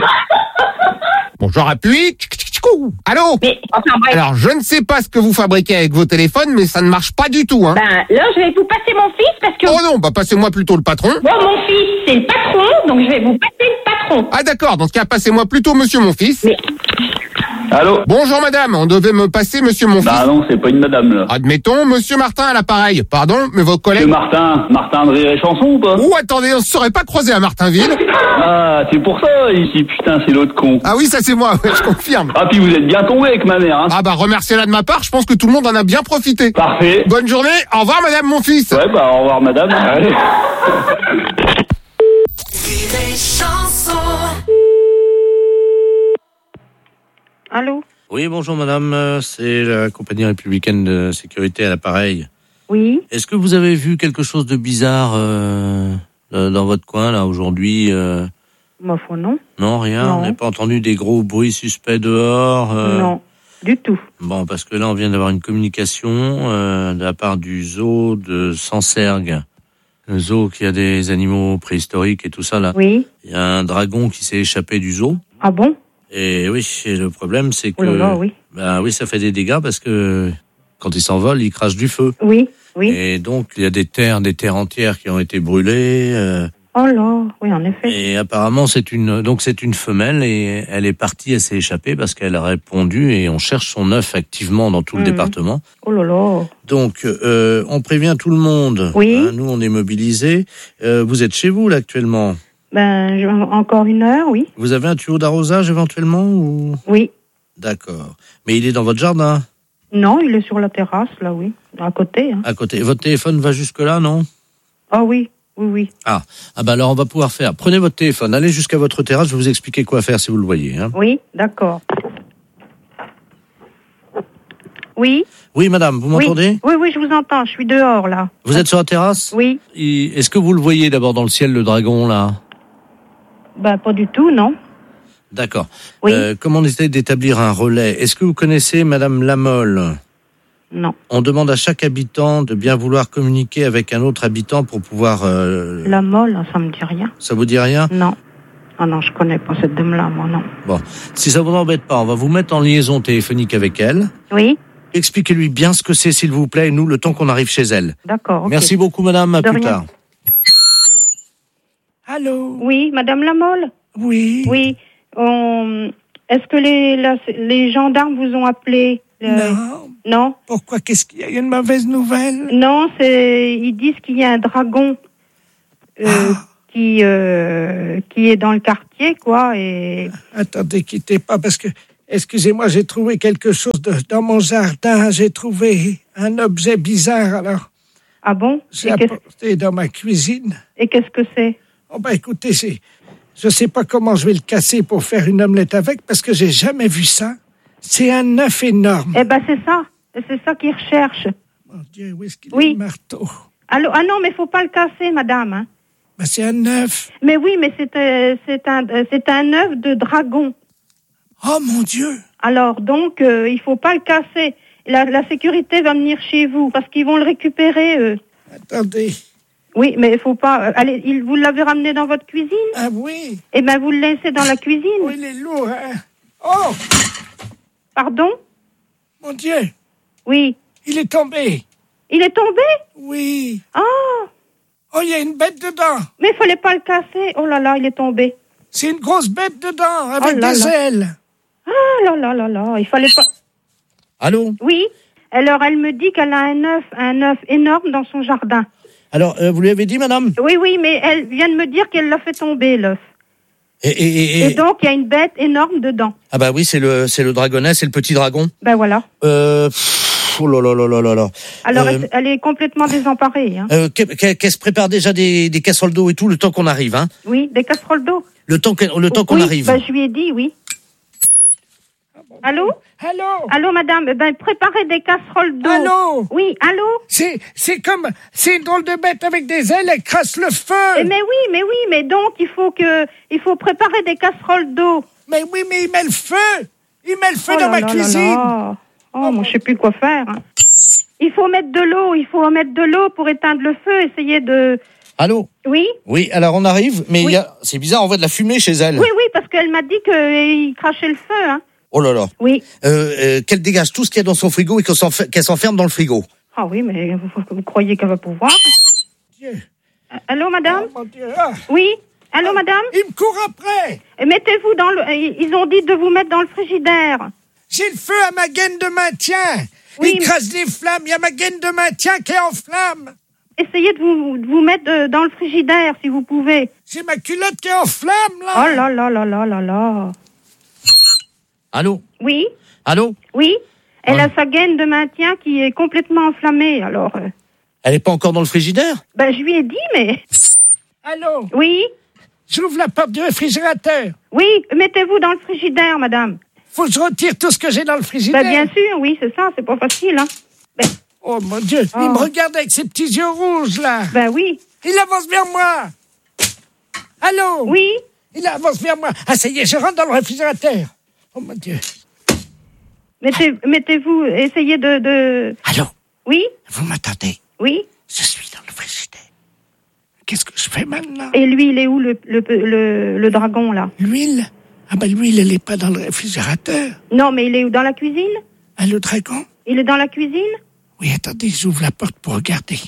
Bon, je rappuie. Allô? Mais, enfin, bref. Alors, je ne sais pas ce que vous fabriquez avec vos téléphones, mais ça ne marche pas du tout, hein. Ben, là, je vais vous passer mon fils parce que... Oh non, bah passez-moi plutôt le patron. Bon, mon fils, c'est le patron, donc je vais vous passer le patron. Ah d'accord, dans ce cas, passez-moi plutôt monsieur mon fils. Mais... Allô? Bonjour madame, on devait me passer monsieur mon fils. Bah non, c'est pas une madame là. Admettons, monsieur Martin à l'appareil. Pardon, mais vos collègues... Martin de Rire et Chanson ou pas? Oh, attendez, on se serait pas croisé à Martinville. Ah, c'est pour ça ici, putain, c'est l'autre con. Ah oui, ça c'est moi, ouais, je confirme. Ah, puis vous êtes bien tombé avec ma mère, hein. Ah bah remerciez-la de ma part, je pense que tout le monde en a bien profité. Parfait. Bonne journée, au revoir madame mon fils. Ouais, bah au revoir madame. Allez. Allô? Oui, bonjour madame, c'est la compagnie républicaine de sécurité à l'appareil. Oui. Est-ce que vous avez vu quelque chose de bizarre dans votre coin là aujourd'hui Ma foi, non. Non, rien. Non. On n'a pas entendu des gros bruits suspects dehors Non, du tout. Bon, parce que là, on vient d'avoir une communication de la part du zoo de Sancergues. Le zoo qui a des animaux préhistoriques et tout ça là. Oui. Il y a un dragon qui s'est échappé du zoo. Ah bon? Et oui, et le problème c'est que... Oh là là, oui. Ben oui, ça fait des dégâts parce que quand il s'envole, il crache du feu. Oui, oui. Et donc, il y a des terres entières qui ont été brûlées. Oh là, oui, en effet. Et apparemment, c'est une femelle et elle est partie, elle s'est échappée parce qu'elle a répondu et on cherche son œuf activement dans tout le département. Oh là là. Donc, on prévient tout le monde. Oui. Hein, nous, on est mobilisés. Vous êtes chez vous, là, actuellement? Ben, encore 1 heure, oui. Vous avez un tuyau d'arrosage, éventuellement, ou... Oui. D'accord. Mais il est dans votre jardin? Non, il est sur la terrasse, là, oui. À côté, hein. À côté. Votre téléphone va jusque-là, non? Ah oui, oui, oui. Ah bah alors, on va pouvoir faire. Prenez votre téléphone, allez jusqu'à votre terrasse, je vais vous expliquer quoi faire si vous le voyez. Hein. Oui, d'accord. Oui. Oui, madame, vous m'entendez? Oui, oui, je vous entends, je suis dehors, là. Vous êtes sur la terrasse? Oui. Est-ce que vous le voyez d'abord dans le ciel, le dragon, là? Ben, pas du tout, non. D'accord. Oui. Comment on essaie d'établir un relais? Est-ce que vous connaissez madame Lamolle? Non. On demande à chaque habitant de bien vouloir communiquer avec un autre habitant pour pouvoir... La molle, ça me dit rien. Ça vous dit rien? Non. Ah non, je connais pas cette dame-là, moi, non. Bon, si ça vous embête pas, on va vous mettre en liaison téléphonique avec elle. Oui. Expliquez-lui bien ce que c'est, s'il vous plaît, et nous, le temps qu'on arrive chez elle. D'accord, ok. Merci beaucoup, madame, à De plus rien. tard. Allô? Oui, madame Lamolle? Oui. Oui. Est-ce que les gendarmes vous ont appelé? Non. Non? Pourquoi? Qu'est-ce qu'il y a? Il y a une mauvaise nouvelle? Non, ils disent qu'il y a un dragon qui est dans le quartier, quoi, et... Attendez, quittez pas, parce que, excusez-moi, j'ai trouvé quelque chose dans mon jardin. J'ai trouvé un objet bizarre, alors. Ah bon? J'ai apporté dans ma cuisine. Et qu'est-ce que c'est? Oh, bah, écoutez, je sais pas comment je vais le casser pour faire une omelette avec, parce que j'ai jamais vu ça. C'est un œuf énorme. Eh ben, c'est ça. C'est ça qu'ils recherchent. Mon Dieu, où est-ce qu'il Oui. est, le marteau? Allô? Ah non, mais faut pas le casser, madame, hein. Bah, c'est un œuf. Mais oui, mais c'est un œuf de dragon. Oh, mon Dieu! Alors, donc, il faut pas le casser. La sécurité va venir chez vous, parce qu'ils vont le récupérer, eux. Attendez. Oui, mais il faut pas... allez, vous l'avez ramené dans votre cuisine? Ah oui. Eh ben, vous le laissez dans la cuisine. Oh, il est lourd, hein? Oh! Pardon? Mon Dieu! Oui. Il est tombé. Il est tombé? Oui. Oh! Oh, il y a une bête dedans. Mais il fallait pas le casser. Oh là là, il est tombé. C'est une grosse bête dedans, avec Oh là des là. ailes. Ah là là là là, il fallait pas... Allô? Oui. Alors, elle me dit qu'elle a un œuf énorme dans son jardin. Alors, vous lui avez dit, madame? Oui, mais elle vient de me dire qu'elle l'a fait tomber, l'œuf. Et donc, il y a une bête énorme dedans. Ah bah oui, c'est le dragonnet, c'est le petit dragon. Ben voilà. Oh là là là là là là. Alors, elle est complètement désemparée. Hein. Qu'elle se prépare déjà des casseroles d'eau et tout, le temps qu'on arrive, hein? Oui, des casseroles d'eau. Le temps qu'on arrive. Ben, je lui ai dit, oui. Allô? Allô, madame? Ben, préparez des casseroles d'eau. Allô? Oui, allô? C'est une drôle de bête avec des ailes, elle crasse le feu. Mais donc, il faut préparer des casseroles d'eau. Mais oui, mais il met le feu. Il met le feu Oh dans là ma là cuisine. là. Oh, moi, je sais plus quoi faire. Hein. Il faut mettre de l'eau pour éteindre le feu, essayer de... Allô? Oui? Oui, alors on arrive, mais Oui. c'est bizarre, on voit de la fumée chez elle. Oui, parce qu'elle m'a dit qu'il crachait le feu, hein. Oh là là. Oui. Qu'elle dégage tout ce qu'il y a dans son frigo et qu'elle s'enferme dans le frigo. Ah oui, mais vous croyez qu'elle va pouvoir? Dieu. Allô, madame? Oh, mon Dieu. Ah. Oui? Allô, madame? Il me court après. Mettez-vous dans le... Ils ont dit de vous mettre dans le frigidaire. J'ai le feu à ma gaine de maintien. Oui, Il crasse des flammes. Il y a ma gaine de maintien qui est en flamme. Essayez de vous mettre dans le frigidaire, si vous pouvez. J'ai ma culotte qui est en flamme, là. Oh là là là là là là. Allô? Oui? Allô? Oui? Elle Ouais. a sa gaine de maintien qui est complètement enflammée, alors... Elle est pas encore dans le frigidaire? Ben, je lui ai dit, mais... Allô? Oui? J'ouvre la porte du réfrigérateur. Oui, mettez-vous dans le frigidaire, madame. Faut que je retire tout ce que j'ai dans le frigidaire. Ben, bien sûr, oui, c'est ça, c'est pas facile, hein. Ben, Oh, mon Dieu. Oh. Il me regarde avec ses petits yeux rouges, là. ben oui. Il avance vers moi. Allô? Oui? Il avance vers moi. Ah, ça y est, je rentre dans le réfrigérateur. Oh, mon Dieu. Mettez-vous, essayez de... Allô? Oui? Vous m'attendez? Oui? Je suis dans le frigidaire. Qu'est-ce que je fais maintenant? Et lui, il est où, le dragon, là? L'huile? Ah, ben, l'huile, elle n'est pas dans le réfrigérateur. Non, mais il est où, dans la cuisine? Ah, le dragon? Il est dans la cuisine? Oui, attendez, j'ouvre la porte pour regarder.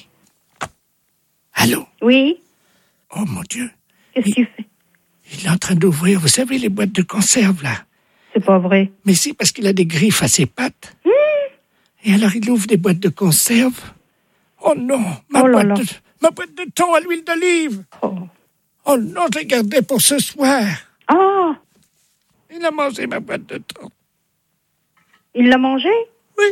Allô? Oui? Oh, mon Dieu. Qu'est-ce que tu fais? Il est en train d'ouvrir, vous savez, les boîtes de conserve, là. C'est pas vrai. Mais si, parce qu'il a des griffes à ses pattes. Et alors, il ouvre des boîtes de conserve. Oh non, ma boîte de thon à l'huile d'olive. Oh non, je l'ai gardée pour ce soir. Ah! Il a mangé ma boîte de thon. Il l'a mangé? Oui.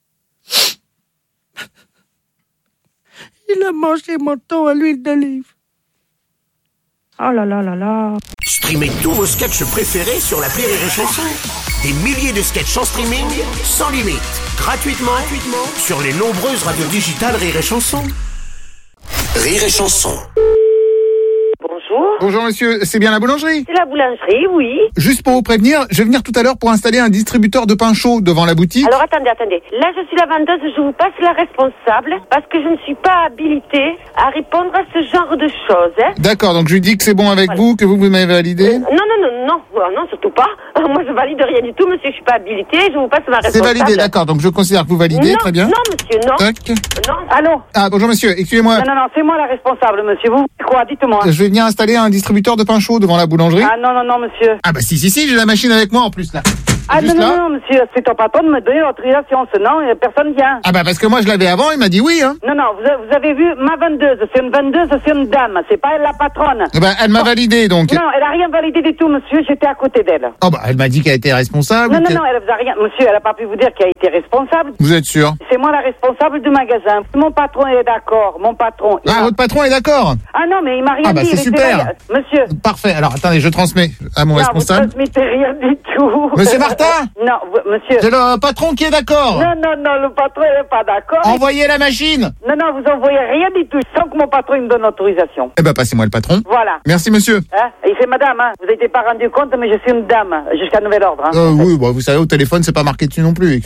Il a mangé mon thon à l'huile d'olive. Oh là là là là. Streamez tous vos sketchs préférés sur l'appli Rire et Chanson. Des milliers de sketchs en streaming, sans limite, gratuitement sur les nombreuses radios digitales Rire et Chanson. Rire et Chanson. Bonjour. Bonjour monsieur, c'est bien la boulangerie? C'est la boulangerie, oui. Juste pour vous prévenir, je vais venir tout à l'heure pour installer un distributeur de pain chaud devant la boutique. Alors attendez. Là, je suis la vendeuse, je vous passe la responsable parce que je ne suis pas habilitée à répondre à ce genre de choses. Hein. D'accord, donc je lui dis que c'est bon avec vous, que vous m'avez validé. Non, surtout pas. Moi, je valide rien du tout, monsieur, je suis pas habilitée, je vous passe ma responsable. C'est validé, d'accord, donc je considère que vous validez, très bien. Non, monsieur, non. Tac. Non, allô? Ah, bonjour monsieur, excusez-moi. Non, c'est moi la responsable, monsieur. Vous, quoi, dites-moi. Je vais venir installer un distributeur de pain chaud devant la boulangerie. Ah, non, monsieur. Ah, bah si, j'ai la machine avec moi en plus, là. Ah, non, monsieur, c'est ton patron de me donner l'autorisation, sinon personne vient. Ah, bah parce que moi je l'avais avant, il m'a dit oui, hein. Non, vous avez vu ma vendeuse, c'est une vendeuse, c'est une dame, c'est pas elle la patronne. Bah, elle m'a validé, donc. Non, elle a rien validé du tout, monsieur, j'étais à côté d'elle. Oh, bah, elle m'a dit qu'elle était responsable. Non, elle vous a rien, monsieur, elle a pas pu vous dire qu'elle était responsable. Vous êtes sûr? C'est moi la responsable du magasin. Mon patron est d'accord, votre patron est d'accord? Ah non, mais il m'a rien dit. Ah, bah, c'est super. Monsieur. Parfait, alors attendez, je transmets à mon responsable. Vous transmettez rien du tout. Monsieur Martin? Non, monsieur. C'est le patron qui est d'accord. Non, le patron n'est pas d'accord. Envoyez la machine. Non, vous envoyez rien du tout, sans que mon patron me donne l'autorisation. Eh ben, passez-moi le patron. Voilà. Merci, monsieur. Et c'est madame, hein. Vous n'êtes pas rendu compte, mais je suis une dame, jusqu'à nouvel ordre. Oui, vous savez, au téléphone, c'est pas marqué dessus non plus.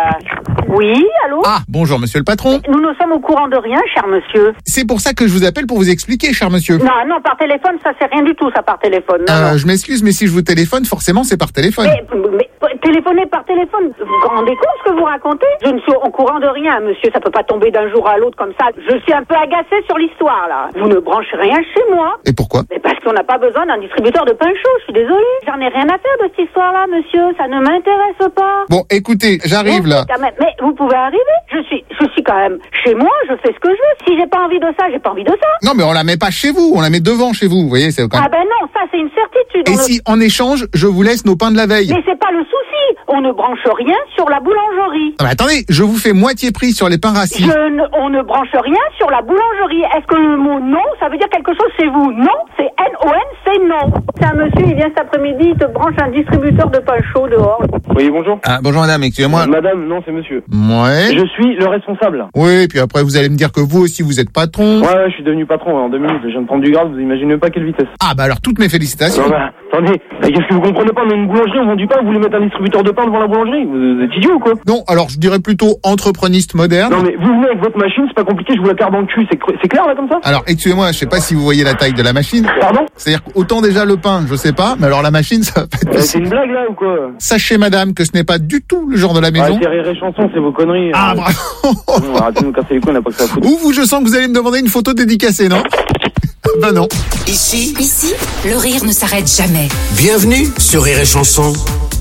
Oui, allô? Ah, bonjour, monsieur le patron. Nous ne sommes au courant de rien, cher monsieur. C'est pour ça que je vous appelle pour vous expliquer, cher monsieur. Non, par téléphone, ça c'est rien du tout, ça, par téléphone. Non. Je m'excuse, mais si je vous téléphone, forcément, c'est par téléphone. Mais téléphoner par téléphone, vous vous rendez compte ce que vous racontez? Je ne suis au courant de rien, monsieur, ça peut pas tomber d'un jour à l'autre comme ça. Je suis un peu agacée sur l'histoire, là. Vous ne branchez rien chez moi. Et pourquoi? Mais parce qu'on n'a pas besoin d'un distributeur de pain chaud, je suis désolée. J'en ai rien à faire de cette histoire-là, monsieur, ça ne m'intéresse pas. Bon, écoutez, j'arrive là. Mais vous pouvez arriver, je suis quand même chez moi, je fais ce que je veux. Si j'ai pas envie de ça, j'ai pas envie de ça. Non, mais on la met pas chez vous, on la met devant chez vous, vous voyez, c'est quand même... Ah ben non, ça c'est une certitude. Et si, en échange, je vous laisse nos pains de la veille? Mais c'est pas le souci, on ne branche rien sur la boulangerie. Ah bah attendez, je vous fais moitié prix sur les pains rassis. On ne branche rien sur la boulangerie. Est-ce que le mot non, ça veut dire quelque chose chez vous? Non, c'est N-O-N, c'est non. C'est un monsieur, il vient cet après-midi, il te branche un distributeur de pain chaud dehors. Oui, bonjour. Ah, bonjour madame, excusez-moi. Madame, non, c'est monsieur. Ouais. Je suis le responsable. Oui, puis après vous allez me dire que vous aussi vous êtes patron. Ouais, je suis devenu patron en 2 minutes. Je viens de prendre du grade, vous imaginez pas quelle vitesse. Ah bah alors toutes mes félicitations. Non, bah, attendez, qu'est-ce que vous comprenez pas? On est une boulangerie, on vend du pain, vous voulez mettre un distributeur de pain devant la boulangerie? Vous êtes idiot ou quoi? Non, alors je dirais plutôt entrepreniste moderne. Non mais vous venez avec votre machine, c'est pas compliqué, je vous la carre dans le cul, c'est clair là comme ça? Alors excusez-moi, je sais pas si vous voyez la taille de la machine. Pardon? C'est-à-dire qu'autant déjà le pain, je sais pas, mais alors la machine, ça va pas être possible. C'est une blague là ou quoi? Sachez madame que ce n'est pas du tout le genre de la maison. C'est Rire et Chanson, c'est vos conneries. Ah bravo. Non, arrêtez de nous casser les couilles, on n'a pas que ça à foutre. Ou vous, je sens que vous allez me demander une photo dédicacée, non? Ben non. Ici, le rire ne s'arrête jamais. Bienvenue sur Rire et Chanson.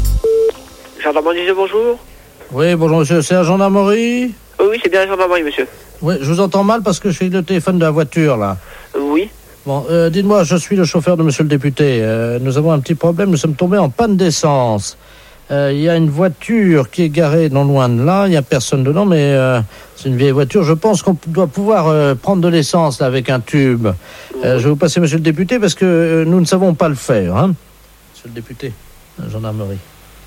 Gendarmerie, bonjour. Oui, bonjour monsieur, c'est la gendarmerie? Oui, c'est bien la gendarmerie, monsieur. Oui, je vous entends mal parce que je suis le téléphone de la voiture, là. Oui. Bon, dites-moi, je suis le chauffeur de monsieur le député. Nous avons un petit problème, nous sommes tombés en panne d'essence. Il y a une voiture qui est garée non loin de là, il n'y a personne dedans, mais c'est une vieille voiture. Je pense qu'on doit pouvoir prendre de l'essence là avec un tube. Je vais vous passer monsieur le député parce que nous ne savons pas le faire, hein. Monsieur le député, la gendarmerie.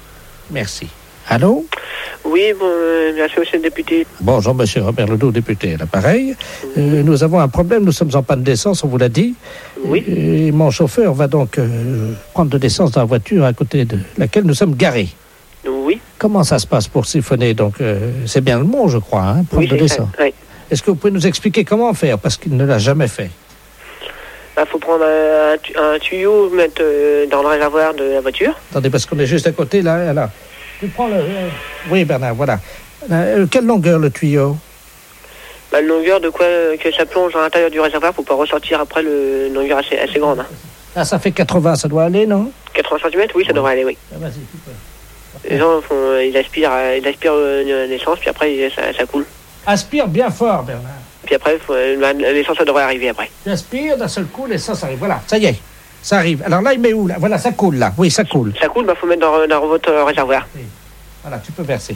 Merci. Allô? Oui, bien sûr, monsieur le député. Bonjour, monsieur Robert Ledoux, député à l'appareil. Nous avons un problème, nous sommes en panne d'essence, on vous l'a dit. Oui. Et mon chauffeur va donc prendre de l'essence dans la voiture à côté de laquelle nous sommes garés. Oui. Comment ça se passe pour siphonner? Donc, c'est bien le mot, je crois, hein, prendre de l'essence. Oui. Est-ce que vous pouvez nous expliquer comment faire? Parce qu'il ne l'a jamais fait. Il faut prendre un tuyau, mettre dans le réservoir de la voiture. Attendez, parce qu'on est juste à côté, là. Tu prends le... Oui, Bernard, voilà. Quelle longueur, le tuyau? La longueur de quoi que ça plonge à l'intérieur du réservoir pour pas ressortir après une longueur assez grande. Hein. Ah, ça fait 80, ça doit aller, non? 80 cm, oui, ça devrait aller, oui. Ah, vas-y, tu peux. Les gens ils aspirent l'essence, puis après ça coule. Aspire bien fort, Bernard. Puis après, l'essence, ça devrait arriver après. J'aspire, d'un seul coup, l'essence arrive. Voilà, ça y est. Ça arrive. Alors là, il met où, là? Voilà, ça coule, là. Oui, ça coule. Ça coule, faut mettre dans votre réservoir. Oui. Voilà, tu peux verser.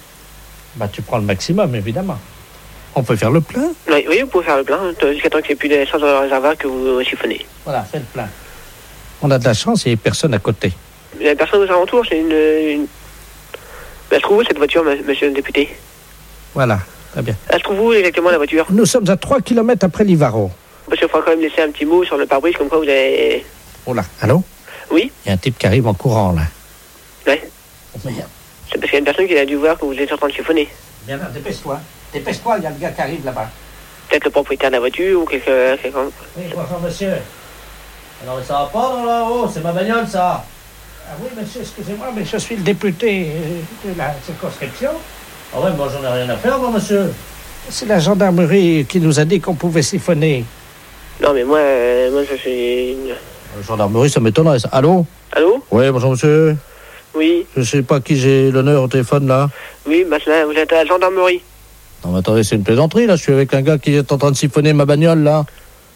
Tu prends le maximum, évidemment. On peut faire le plein? Oui, vous pouvez faire le plein, jusqu'à temps qu'il n'y ait plus d'essence dans le réservoir que vous siphonnez. Voilà, fais le plein. On a de la chance, il n'y a personne à côté. Il n'y a personne aux alentours, c'est une... Elle se trouve où, cette voiture, monsieur le député? Voilà, très bien. Elle se trouve où, exactement, la voiture? Nous sommes à 3 km après Livaro. Parce qu'il faut quand même laisser un petit mot sur le pare-brise, comme quoi vous avez... Oh là, allô? Oui? Il y a un type qui arrive en courant, là. Ouais. C'est parce qu'il y a une personne qui a dû voir que vous êtes en train de chiffonner. Bien, dépêche-toi. Dépêche-toi, il y a le gars qui arrive là-bas. Peut-être le propriétaire de la voiture ou quelqu'un... Oui, bonjour monsieur. Alors, ça va pas dans là-haut, c'est ma bagnole ça. Ah oui, monsieur, excusez-moi, mais je suis le député de la circonscription. Ah ouais, moi j'en ai rien à faire, moi, monsieur. C'est la gendarmerie qui nous a dit qu'on pouvait siphonner. Non, mais moi je suis... La gendarmerie, ça m'étonnerait, ça. Allô? Allô? Oui, bonjour monsieur. Oui. Je sais pas qui j'ai l'honneur au téléphone, là. Oui, bah vous êtes à la gendarmerie. Non, mais attendez, c'est une plaisanterie, là. Je suis avec un gars qui est en train de siphonner ma bagnole, là.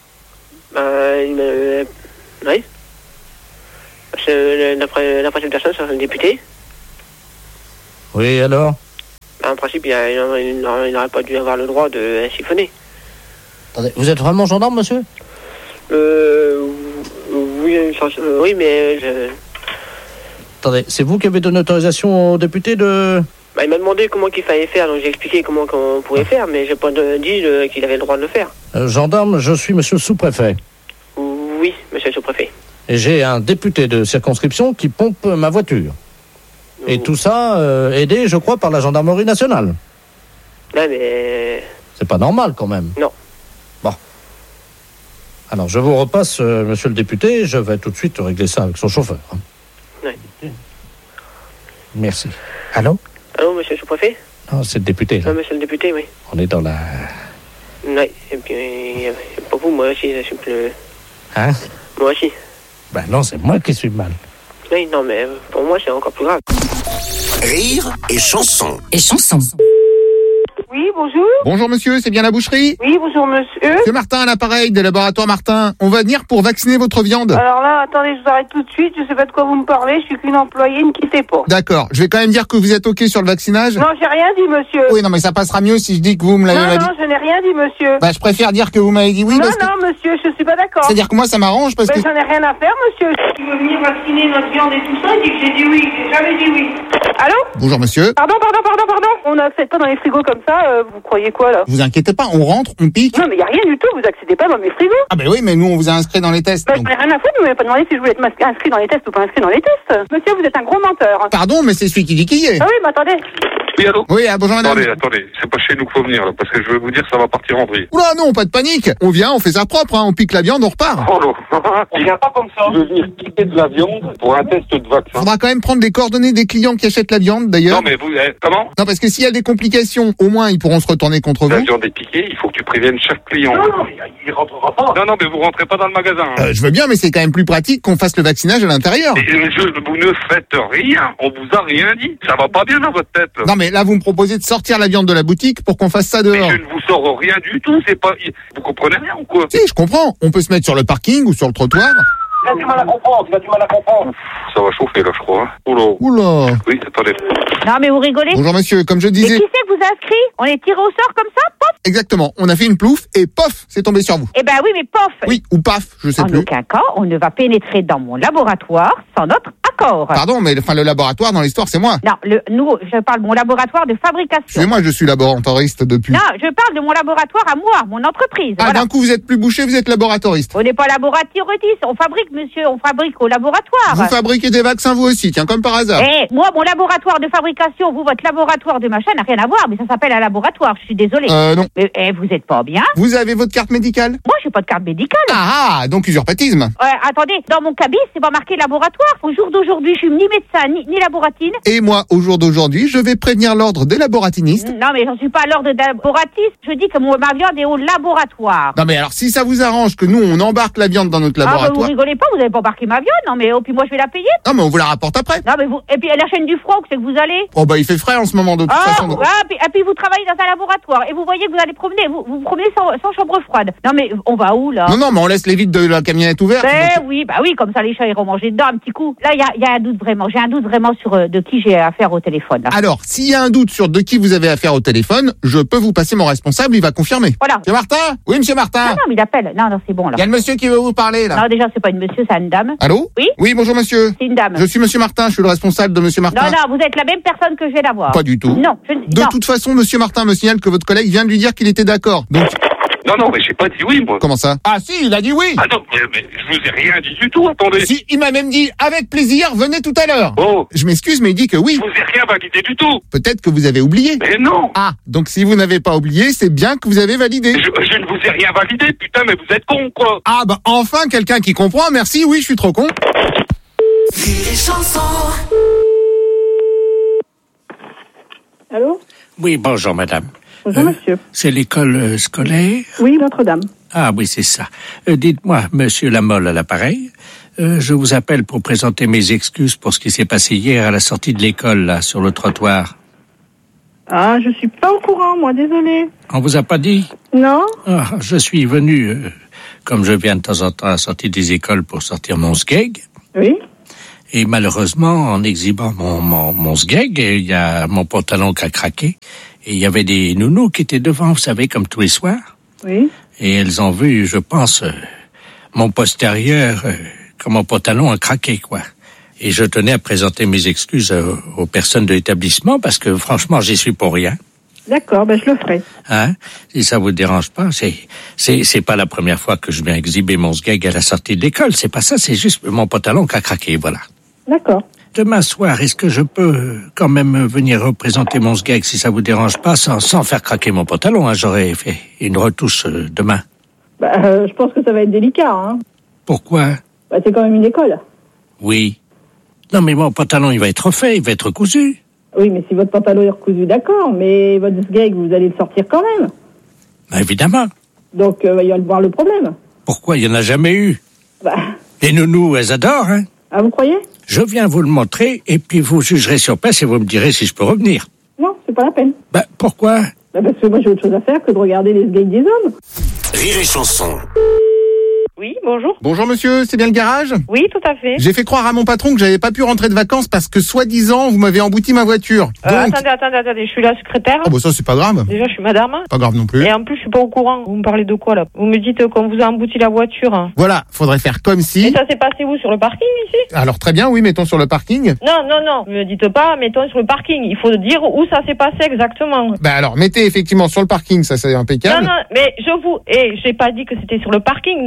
Oui. D'après cette personne, c'est un député. Oui, alors? En principe, il n'aurait pas dû avoir le droit de siphonner. Attendez, vous êtes vraiment gendarme, monsieur? Oui, mais Attendez, c'est vous qui avez donné autorisation au député de... Bah, il m'a demandé comment qu'il fallait faire, donc j'ai expliqué comment on pouvait faire, mais j'ai pas dit qu'il avait le droit de le faire. Gendarme, je suis monsieur le sous-préfet. Oui, monsieur le sous-préfet. Et j'ai un député de circonscription qui pompe ma voiture. Et tout ça, aidé, je crois, par la gendarmerie nationale. Ouais, mais... C'est pas normal, quand même. Non. Bon. Alors, je vous repasse, monsieur le député, je vais tout de suite régler ça avec son chauffeur. Oui. Merci. Allô? Allô, monsieur le sous-préfet? Non, c'est le député, là. Non, monsieur le député, oui. On est dans la... Oui, et puis, pour vous, moi aussi, je suis plus... Hein? Moi aussi. Ben non, c'est moi qui suis mal. Oui, non, mais pour moi, c'est encore plus grave. Rire et chanson. Oui, bonjour. Bonjour monsieur, c'est bien la boucherie? Oui, bonjour monsieur. C'est Martin à l'appareil des laboratoires Martin. On va venir pour vacciner votre viande. Alors là, attendez, je vous arrête tout de suite. Je sais pas de quoi vous me parlez. Je suis qu'une employée, ne quittez pas. D'accord, je vais quand même dire que vous êtes OK sur le vaccinage. Non, j'ai rien dit, monsieur. Oui, non, mais ça passera mieux si je dis que vous me l'avez dit. Non, je n'ai rien dit, monsieur. Bah, je préfère dire que vous m'avez dit oui. Non, parce que... non, monsieur, je suis pas d'accord. C'est-à-dire que moi, ça m'arrange parce que... J'en ai rien à faire, monsieur. Tu veux venir vacciner notre viande et tout ça, il dit que j'ai dit oui. J'ai jamais dit oui. Allô? Bonjour monsieur. Pardon. On n'accède pas dans les frigos comme ça. Vous croyez quoi, là? Vous inquiétez pas, on rentre, on pique. Non, mais il y a rien du tout. Vous accédez pas dans mes frigos. Ah ben oui, mais nous, on vous a inscrit dans les tests. Bah, donc... j'en ai rien à foutre. Vous m'avez pas demandé si je voulais être inscrit dans les tests ou pas inscrit dans les tests. Monsieur, vous êtes un gros menteur. Pardon, mais c'est celui qui dit qui est. Ah oui, mais attendez. Oui, allô? Oui, bonjour madame. Attendez, c'est pas chez nous qu'il faut venir, là, parce que je vais vous dire, ça va partir en vrille. Oula, non, pas de panique. On vient, on fait ça propre, hein. On pique la viande, on repart. Oh non, on vient pas comme ça. Tu veux venir piquer de la viande pour un test de vaccin. Faudra quand même prendre les coordonnées des clients qui achètent la viande, d'ailleurs. Non, mais vous, comment? Non, parce que s'il y a des complications, au moins, ils pourront se retourner contre vous. La viande est piquée, il faut que tu préviennes chaque client. Non, il rentrera pas. Non, mais vous rentrez pas dans le magasin. Hein. Je veux bien, mais c'est quand même plus pratique qu'on fasse le vaccinage à l'intérieur. Vous ne faites rien, on vous a rien dit. Ça va pas bien dans votre tête. Non, mais là, vous me proposez de sortir la viande de la boutique pour qu'on fasse ça dehors. Mais je ne vous sors rien du tout, c'est pas... Vous comprenez rien ou quoi? Si, je comprends. On peut se mettre sur le parking ou sur le trottoir. Tu as du mal à comprendre. Ça va chauffer, là, je crois. Hein. Oula. Oui, attendez. Non, mais vous rigolez? Bonjour monsieur, comme je Mais disais... qui c'est que vous a inscrit? On est tiré au sort comme ça? Pof! Exactement, on a fait une plouffe et pof, c'est tombé sur vous. Eh ben oui, mais pof! Oui, ou paf, je sais plus. En aucun cas, on ne va pénétrer dans mon laboratoire sans notre accord. Pardon, mais le laboratoire dans l'histoire, c'est moi. Non, je parle de mon laboratoire de fabrication. Excusez-moi, je suis laboratoriste depuis. Non, je parle de mon laboratoire à moi, mon entreprise. Ah, voilà. D'un coup, vous êtes plus boucher, vous êtes laboratoriste. On n'est pas laboratoriste, on fabrique, monsieur, on fabrique au laboratoire. Vous fabriquez des vaccins, vous aussi, tiens, comme par hasard. Moi, mon laboratoire de fabrication, vous, votre laboratoire de machin n'a rien à voir, mais ça s'appelle un laboratoire, je suis désolée. Non. Mais vous êtes pas bien. Vous avez votre carte médicale? Moi, j'ai pas de carte médicale. Ah, donc usurpatisme. Attendez, dans mon cabis, c'est pas marqué laboratoire. Au jour d'aujourd'hui, je suis ni médecin, ni laboratine. Et moi, au jour d'aujourd'hui, je vais prévenir l'ordre des laboratinistes. Non, mais j'en suis pas à l'ordre des laboratistes. Je dis que ma viande est au laboratoire. Non, mais alors, si ça vous arrange que nous, on embarque la viande dans notre laboratoire... vous rigolez pas, vous avez pas embarqué ma viande, non, mais puis moi, je vais la payer. Non, mais on vous la rapporte après. Non, mais et puis la chaîne du froid, où c'est que vous allez? Oh, bah, il fait frais en ce moment, de toute façon. Donc... et puis vous travaillez dans un laboratoire, et vous voyez que vous allez promener, vous promenez sans chambre froide. Non, mais on va où, là? Non, mais on laisse les vitres de la camionnette ouvertes. Oui, comme ça, les chats iront manger dedans un petit coup. Là, il y a un doute vraiment. J'ai un doute vraiment sur de qui j'ai affaire au téléphone, là. Alors, s'il y a un doute sur de qui vous avez affaire au téléphone, je peux vous passer mon responsable, il va confirmer. Voilà. Monsieur Martin? Oui, monsieur Martin? Non, mais il appelle. Non, c'est bon, là. Il y a le monsieur qui veut vous parler, là. Non, déjà, c'est pas une monsieur, c'est une dame. Allô? Oui? Oui, bonjour, monsieur. C'est une dame. Je suis monsieur Martin, je suis le responsable de monsieur Martin. Non, vous êtes la même personne que je vais la voir. Pas du tout. Non, De toute façon, monsieur Martin me signale que votre collègue vient de lui dire qu'il était d'accord. Donc... Non, mais j'ai pas dit oui, moi. Comment ça? Ah si, il a dit oui. Ah non, mais je vous ai rien dit du tout, attendez. Si, il m'a même dit, avec plaisir, venez tout à l'heure. Oh. Je m'excuse, mais il dit que oui. Je vous ai rien validé du tout. Peut-être que vous avez oublié. Mais non. Ah, donc si vous n'avez pas oublié, c'est bien que vous avez validé. Je ne vous ai rien validé, putain, mais vous êtes con, quoi. Ah bah enfin quelqu'un qui comprend, merci, oui, je suis trop con. Allô? Oui, bonjour madame. Bonjour monsieur. C'est l'école scolaire? Oui, Notre-Dame. Ah oui, c'est ça. Dites-moi, monsieur Lamolle à l'appareil, je vous appelle pour présenter mes excuses pour ce qui s'est passé hier à la sortie de l'école, là, sur le trottoir. Ah, je suis pas au courant, moi, désolé. On vous a pas dit? Non? Ah, je suis venu, comme je viens de temps en temps à la sortie des écoles pour sortir mon sgeg. Oui. Et malheureusement, en exhibant mon sgeg, il y a mon pantalon qui a craqué. Et il y avait des nounous qui étaient devant, vous savez, comme tous les soirs. Oui. Et elles ont vu, je pense, mon postérieur, que mon pantalon a craqué, quoi. Et je tenais à présenter mes excuses aux personnes de l'établissement parce que franchement, j'y suis pour rien. D'accord, ben je le ferai. Hein? Si ça vous dérange pas, c'est pas la première fois que je viens exhiber mon sgeg à la sortie de l'école. C'est pas ça, c'est juste mon pantalon qui a craqué, voilà. D'accord. Demain soir, est-ce que je peux quand même venir représenter mon sgeg si ça vous dérange pas, sans faire craquer mon pantalon, hein? J'aurais fait une retouche demain. Bah, je pense que ça va être délicat, hein. Pourquoi? Bah, c'est quand même une école. Oui. Non, mais mon pantalon, il va être refait, il va être cousu. Oui, mais si votre pantalon est recousu, d'accord, mais votre sgeg, vous allez le sortir quand même. Bah, évidemment. Donc, il va y voir le problème. Pourquoi? Il y en a jamais eu. Bah. Les nounous, elles adorent, hein. Ah, vous croyez? Je viens vous le montrer, et puis vous jugerez sur place et vous me direz si je peux revenir. Non, c'est pas la peine. Bah, pourquoi? Bah, parce que moi, j'ai autre chose à faire que de regarder les sgegs des hommes. Rire et chanson. Oui, bonjour. Bonjour monsieur, c'est bien le garage? Oui, tout à fait. J'ai fait croire à mon patron que j'avais pas pu rentrer de vacances parce que soi-disant vous m'avez embouti ma voiture. Donc... Attendez, je suis la secrétaire. Oh bah ça c'est pas grave. Déjà je suis madame. Pas grave non plus. Et en plus je suis pas au courant. Vous me parlez de quoi là? Vous me dites qu'on vous a embouti la voiture. Voilà, faudrait faire comme si... Et ça s'est passé où? Sur le parking ici? Alors très bien, oui, mettons sur le parking. Non, me dites pas mettons sur le parking. Il faut dire où ça s'est passé exactement. Bah alors mettez effectivement sur le parking, ça c'est impeccable. Non, mais j'ai pas dit que c'était sur le parking.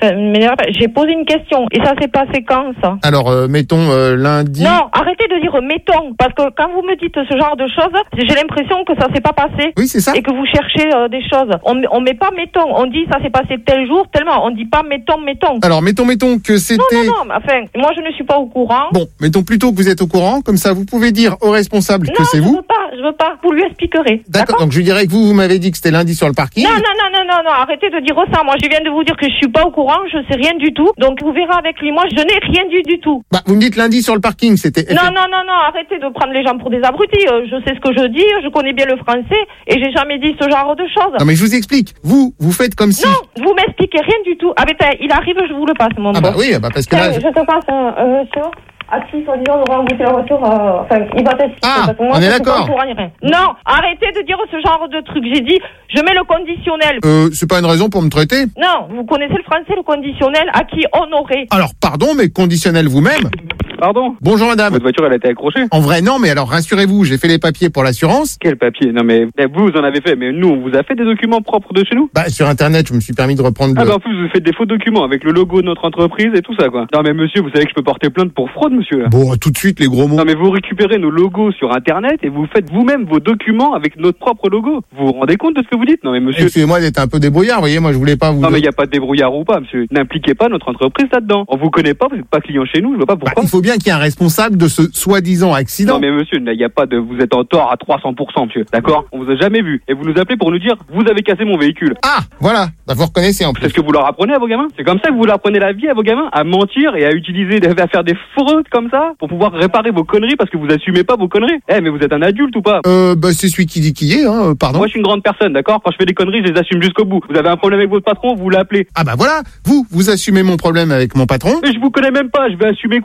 J'ai posé une question. Et ça s'est passé quand, ça? Alors, mettons lundi... Non, arrêtez de dire mettons, parce que quand vous me dites ce genre de choses, j'ai l'impression que ça s'est pas passé. Oui, c'est ça. Et que vous cherchez des choses. On met pas mettons, on dit ça s'est passé tel jour, tellement. On dit pas mettons. Alors, mettons que c'était... Non, enfin, moi je ne suis pas au courant. Bon, mettons plutôt que vous êtes au courant, comme ça vous pouvez dire au responsable que c'est vous. Je veux pas, vous lui expliquerez. D'accord, donc je lui dirais que vous m'avez dit que c'était lundi sur le parking. Non, arrêtez de dire ça. Moi je viens de vous dire que je suis pas au courant, je sais rien du tout. Donc vous verrez avec lui, moi je n'ai rien du tout. Bah, vous me dites lundi sur le parking, c'était... Non, arrêtez de prendre les gens pour des abrutis. Je sais ce que je dis, je connais bien le français et j'ai jamais dit ce genre de choses. Non mais je vous explique, vous faites comme si... Non, vous m'expliquez rien du tout. Ah ben il arrive, je vous le passe, mon boss. Bah oui, parce que là... Je te passe, monsieur. Si, soi-disant, on va emboutir la voiture, il va tester. On est d'accord. Non, arrêtez de dire ce genre de truc. J'ai dit, je mets le conditionnel. C'est pas une raison pour me traiter? Non, vous connaissez le français, le conditionnel, à qui honorer. Alors, pardon, mais conditionnel vous-même? Pardon? Bonjour madame. Votre voiture, elle a été accrochée? En vrai, non, mais alors rassurez-vous, j'ai fait les papiers pour l'assurance. Quel papier? Non mais, vous en avez fait, mais nous, on vous a fait des documents propres de chez nous? Bah, sur internet, je me suis permis de reprendre en plus, vous faites des faux documents avec le logo de notre entreprise et tout ça, quoi. Non mais monsieur, vous savez que je peux porter plainte pour fraude, monsieur, là. Bon, tout de suite, les gros mots. Non mais vous récupérez nos logos sur internet et vous faites vous-même vos documents avec notre propre logo. Vous vous rendez compte de ce que vous dites? Non mais monsieur... Excusez-moi d'être un peu débrouillard, vous voyez, moi je voulais pas vous... Non mais il y a pas de débrouillard ou pas, monsieur. N'impliquez pas notre entreprise là-dedans. On vous connaît pas, vous êtes pas client chez nous, je vois pas pourquoi. Il faut bien qu'il y ait un responsable de ce soi-disant accident. Non mais monsieur, il y a pas de... Vous êtes en tort à 300%, monsieur. D'accord? On vous a jamais vu. Et vous nous appelez pour nous dire, vous avez cassé mon véhicule. Ah, voilà. Bah, vous reconnaissez en plus. C'est ce que vous leur apprenez à vos gamins? C'est comme ça que vous leur apprenez la vie à vos gamins? À mentir et à utiliser, à faire des fraudes comme ça pour pouvoir réparer vos conneries parce que vous assumez pas vos conneries? Mais vous êtes un adulte ou pas? Bah, c'est celui qui dit qui est, hein, pardon. Moi, je suis une grande personne, d'accord? Quand je fais des conneries, je les assume jusqu'au bout. Vous avez un problème avec votre patron, vous l'appelez. Ah bah voilà. Vous assumez mon problème avec mon patron. Mais je vous connais même pas, je vais assumer quoi? Alors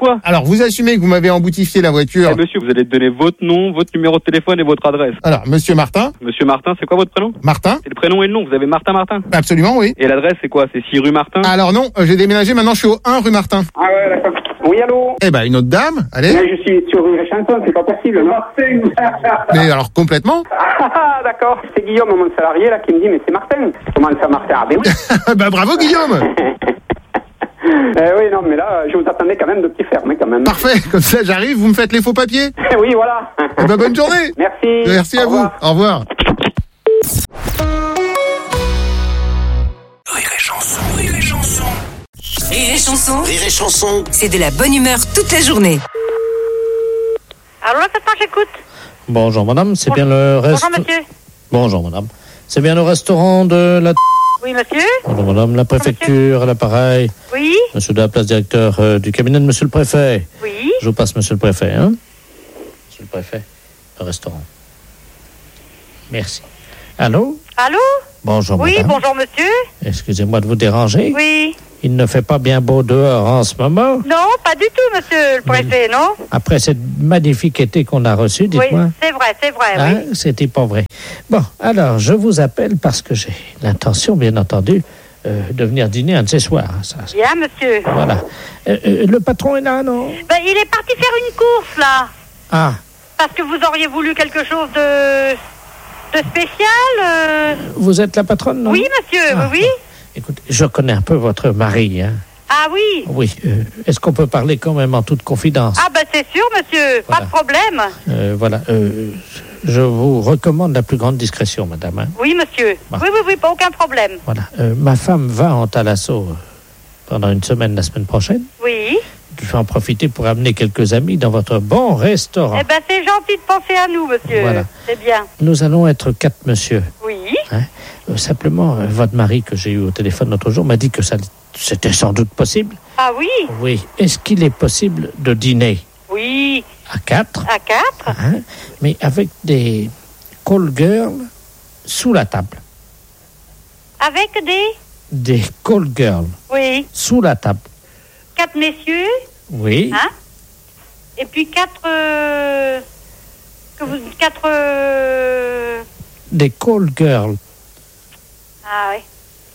vous assumez que vous m'avez emboutifié la voiture. Eh, monsieur, vous allez donner votre nom, votre numéro de téléphone et votre adresse. Alors, monsieur Martin. Monsieur Martin, c'est quoi votre prénom? Martin. C'est le prénom et le nom. Vous avez Martin Martin? Absolument, oui. Et l'adresse, c'est quoi? C'est 6 rue Martin? Alors non, j'ai déménagé, maintenant je suis au 1 rue Martin. Ah ouais, d'accord. Oui, allô? Eh ben, une autre dame, allez. Mais je suis sur rue Chanson, c'est pas possible, non? Mais alors, complètement. Ah, d'accord. C'est Guillaume, mon salarié, là, qui me dit, mais c'est Martin. Comment ça, Martin? Ah, ben oui. Bah, bravo, Guillaume. Oui, non, mais là, je vous attendais quand même de petit ferme, quand même. Parfait, comme ça j'arrive, vous me faites les faux papiers. Oui, voilà. Eh ben, bonne journée. Merci. Merci à vous. Au revoir. Rire et chanson, rire et chanson. Rire et chanson, Rire et chanson. c'est de la bonne humeur toute la journée. Allô, attends, j'écoute. Bonjour madame, c'est bien le restaurant. Bonjour, monsieur. Bonjour madame. C'est bien le restaurant de la... Oui, monsieur. Bonjour madame, la préfecture, à l'appareil. Oui. Monsieur de la place directeur du cabinet de monsieur le préfet. Oui. Je vous passe monsieur le préfet, hein. Monsieur le préfet, le restaurant. Merci. Allô? Allô? Bonjour Oui, madame. bonjour, monsieur. Excusez-moi de vous déranger. Oui. Il ne fait pas bien beau dehors en ce moment. Non, pas du tout, monsieur le préfet, non? Après cette magnifique été qu'on a reçu, dites-moi. Oui, c'est vrai, Hein, oui. c'était pas vrai. Bon, alors, je vous appelle parce que j'ai l'intention, bien entendu, de venir dîner un de ces soirs. Ça. Bien, monsieur. Voilà. Le patron est là, non? Ben, il est parti faire une course, là. Ah, Parce que vous auriez voulu quelque chose de spécial. vous êtes la patronne, non? Oui, monsieur, Ah, oui. Écoutez, je connais un peu votre mari, hein. Ah oui. Oui. Est-ce qu'on peut parler quand même en toute confidence? Ah ben c'est sûr, monsieur, Voilà. pas de problème. Voilà. Je vous recommande la plus grande discrétion, madame, hein. Oui, monsieur. Bon. Oui, pas aucun problème. Voilà. Ma femme va en Thalasso pendant une semaine la semaine prochaine. Oui. Je vais en profiter pour amener quelques amis dans votre bon restaurant. Eh ben c'est gentil de penser à nous, monsieur. Voilà. C'est bien. Nous allons être 4 monsieur. Oui. Hein. Simplement, votre mari que j'ai eu au téléphone l'autre jour m'a dit que c'était sans doute possible. Ah oui. Oui. Est-ce qu'il est possible de dîner Oui. à 4, À 4. hein, mais avec des call girls sous la table? Avec Des call girls Oui. sous la table. 4 messieurs. Oui. Hein? Et puis 4. 4. Des call girls. Ah oui.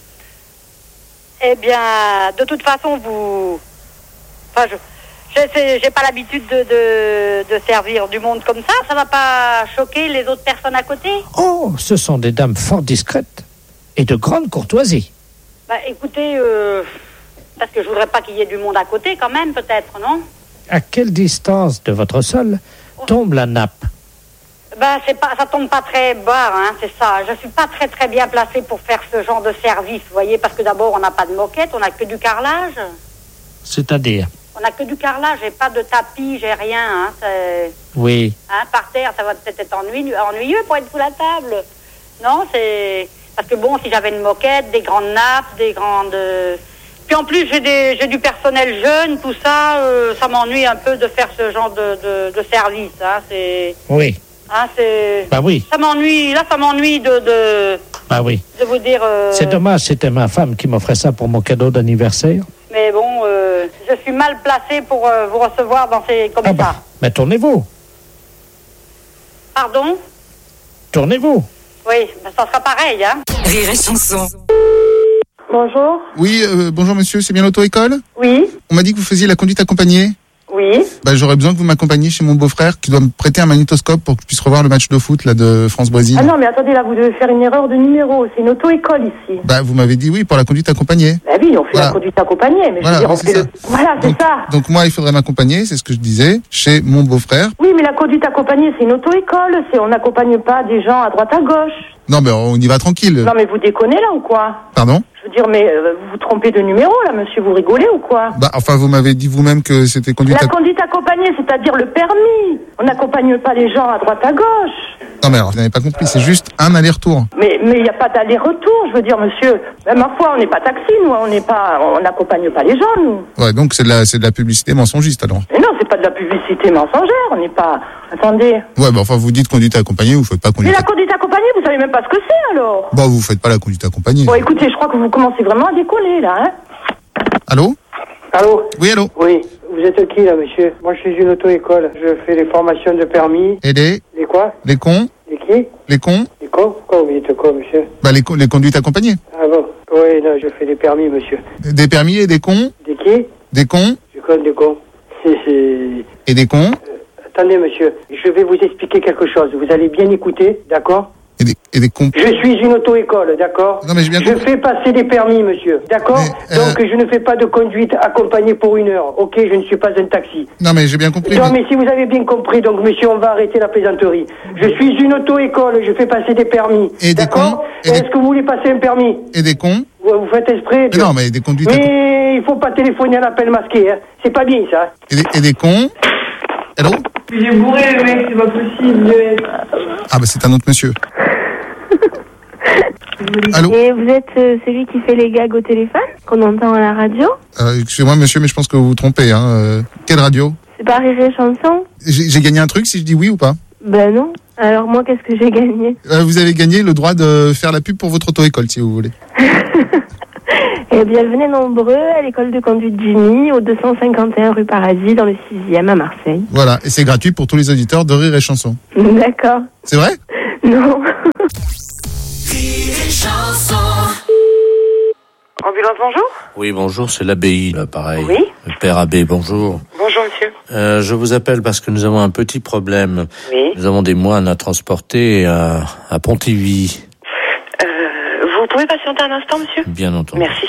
Eh bien, de toute façon, vous. Enfin, j'ai pas l'habitude de servir du monde comme ça. Ça va pas choquer les autres personnes à côté? Oh, ce sont des dames fort discrètes et de grande courtoisie. Bah, écoutez, parce que je voudrais pas qu'il y ait du monde à côté, quand même, peut-être, non? À quelle distance de votre sol tombe la nappe? Bah, ça tombe pas très bas, hein, c'est ça. Je suis pas très bien placée pour faire ce genre de service, vous voyez, parce que d'abord, on n'a pas de moquette, on n'a que du carrelage. C'est-à-dire? On n'a que du carrelage, j'ai pas de tapis, j'ai rien, hein. Oui. Hein, par terre, ça va peut-être être ennuyeux pour être sous la table. Non, c'est... Parce que bon, si j'avais une moquette, des grandes nappes, des grandes... Puis en plus, j'ai du personnel jeune, tout ça, ça m'ennuie un peu de faire ce genre de service, hein, c'est... Oui. Hein, c'est... Bah oui. Ça m'ennuie de Bah oui. vous dire... C'est dommage, c'était ma femme qui m'offrait ça pour mon cadeau d'anniversaire. Mais bon, je suis mal placée pour vous recevoir dans ces... comme ça. Mais tournez-vous. Pardon? Tournez-vous. Oui, ben, ça sera pareil, hein. Rire et chanson. Bonjour. Oui, bonjour monsieur, c'est bien l'auto-école? Oui. On m'a dit que vous faisiez la conduite accompagnée. Oui. Bah, j'aurais besoin que vous m'accompagniez chez mon beau-frère qui doit me prêter un magnétoscope pour que je puisse revoir le match de foot là, de France-Brésil. Ah non, mais attendez, là, vous devez faire une erreur de numéro. C'est une auto-école ici. Bah, vous m'avez dit oui pour la conduite accompagnée. Bah oui, on fait la conduite accompagnée, mais Voilà, je veux dire, on c'est fait ça. le... Voilà, c'est ça. Donc moi, il faudrait m'accompagner, c'est ce que je disais, chez mon beau-frère. Oui, mais la conduite accompagnée, c'est une auto-école. On n'accompagne pas des gens à droite à gauche. Non, mais on y va tranquille. Non, mais vous déconnez, là, ou quoi? Pardon? Je veux dire, mais vous vous trompez de numéro, là, monsieur, vous rigolez ou quoi? Bah, enfin, vous m'avez dit vous-même que c'était conduite La conduite accompagnée, c'est-à-dire le permis. On n'accompagne pas les gens à droite à gauche. Non, mais alors, vous n'avez pas compris, c'est juste un aller-retour. Mais il n'y a pas d'aller-retour, je veux dire, monsieur. Même ma foi, on n'est pas taxi, nous, on n'accompagne pas les gens, nous. Ouais, donc c'est de la publicité mensongiste, alors. Mais non, c'est pas de la publicité mensongère, on n'est pas... Attendez. Ouais, bah, enfin, vous dites conduite accompagnée, vous faites pas Mais conduite la conduite accompagnée, vous savez même pas ce que c'est, alors. Bon, vous faites pas la conduite accompagnée. Bon, écoutez, je crois que vous commencez vraiment à décoller, là, hein. Allô? Allô? Oui, allô? Oui. Vous êtes qui, là, monsieur? Moi, je suis une auto-école. Je fais des formations de permis. Et Les quoi? les cons? Les qui? Les cons? Les cons? Pourquoi vous dites quoi, monsieur? Bah, les conduites accompagnées. Ah bon? Oui, non, je fais des permis, monsieur. Des permis et des cons? Des qui? Des cons? Je connais des cons. Et des cons? Attendez, monsieur. Je vais vous expliquer quelque chose. Vous allez bien écouter, d'accord? Et des cons? Je suis une auto-école, d'accord? Non, mais j'ai bien Je fais passer des permis, monsieur, d'accord? Donc, je ne fais pas de conduite accompagnée pour 1 heure, ok? Je ne suis pas un taxi. Non, mais j'ai bien compris. Non, mais si vous avez bien compris, donc, monsieur, on va arrêter la plaisanterie. Je suis une auto-école, je fais passer des permis. Et des cons? Est-ce que vous voulez passer un permis? Et des cons? Vous faites exprès? Mais non, mais des conduites Mais il faut pas téléphoner à l'appel masqué, hein. C'est pas bien, ça. Et des cons? Allô? J'ai bourré, le mec, c'est pas possible. Ah, bah, c'est un autre monsieur. Allô? Et vous êtes celui qui fait les gags au téléphone, qu'on entend à la radio? Excusez-moi, monsieur, mais je pense que vous vous trompez, hein. Quelle radio? C'est pas Rire et Chanson? J'ai gagné un truc si je dis oui ou pas? Ben non. Alors moi, qu'est-ce que j'ai gagné? Vous avez gagné le droit de faire la pub pour votre auto-école, si vous voulez. Eh bien, venez nombreux à l'école de conduite Jimmy, au 251 rue Paradis, dans le 6e à Marseille. Voilà, et c'est gratuit pour tous les auditeurs de Rire et Chanson. D'accord. C'est vrai? Non. Ambulance, bonjour. Oui, bonjour, c'est l'abbaye, là, pareil. Oui. Le père abbé, bonjour. Bonjour, monsieur. Je vous appelle parce que nous avons un petit problème. Oui. Nous avons des moines à transporter à Pontivy. Vous pouvez patienter un instant, monsieur? Bien entendu. Merci.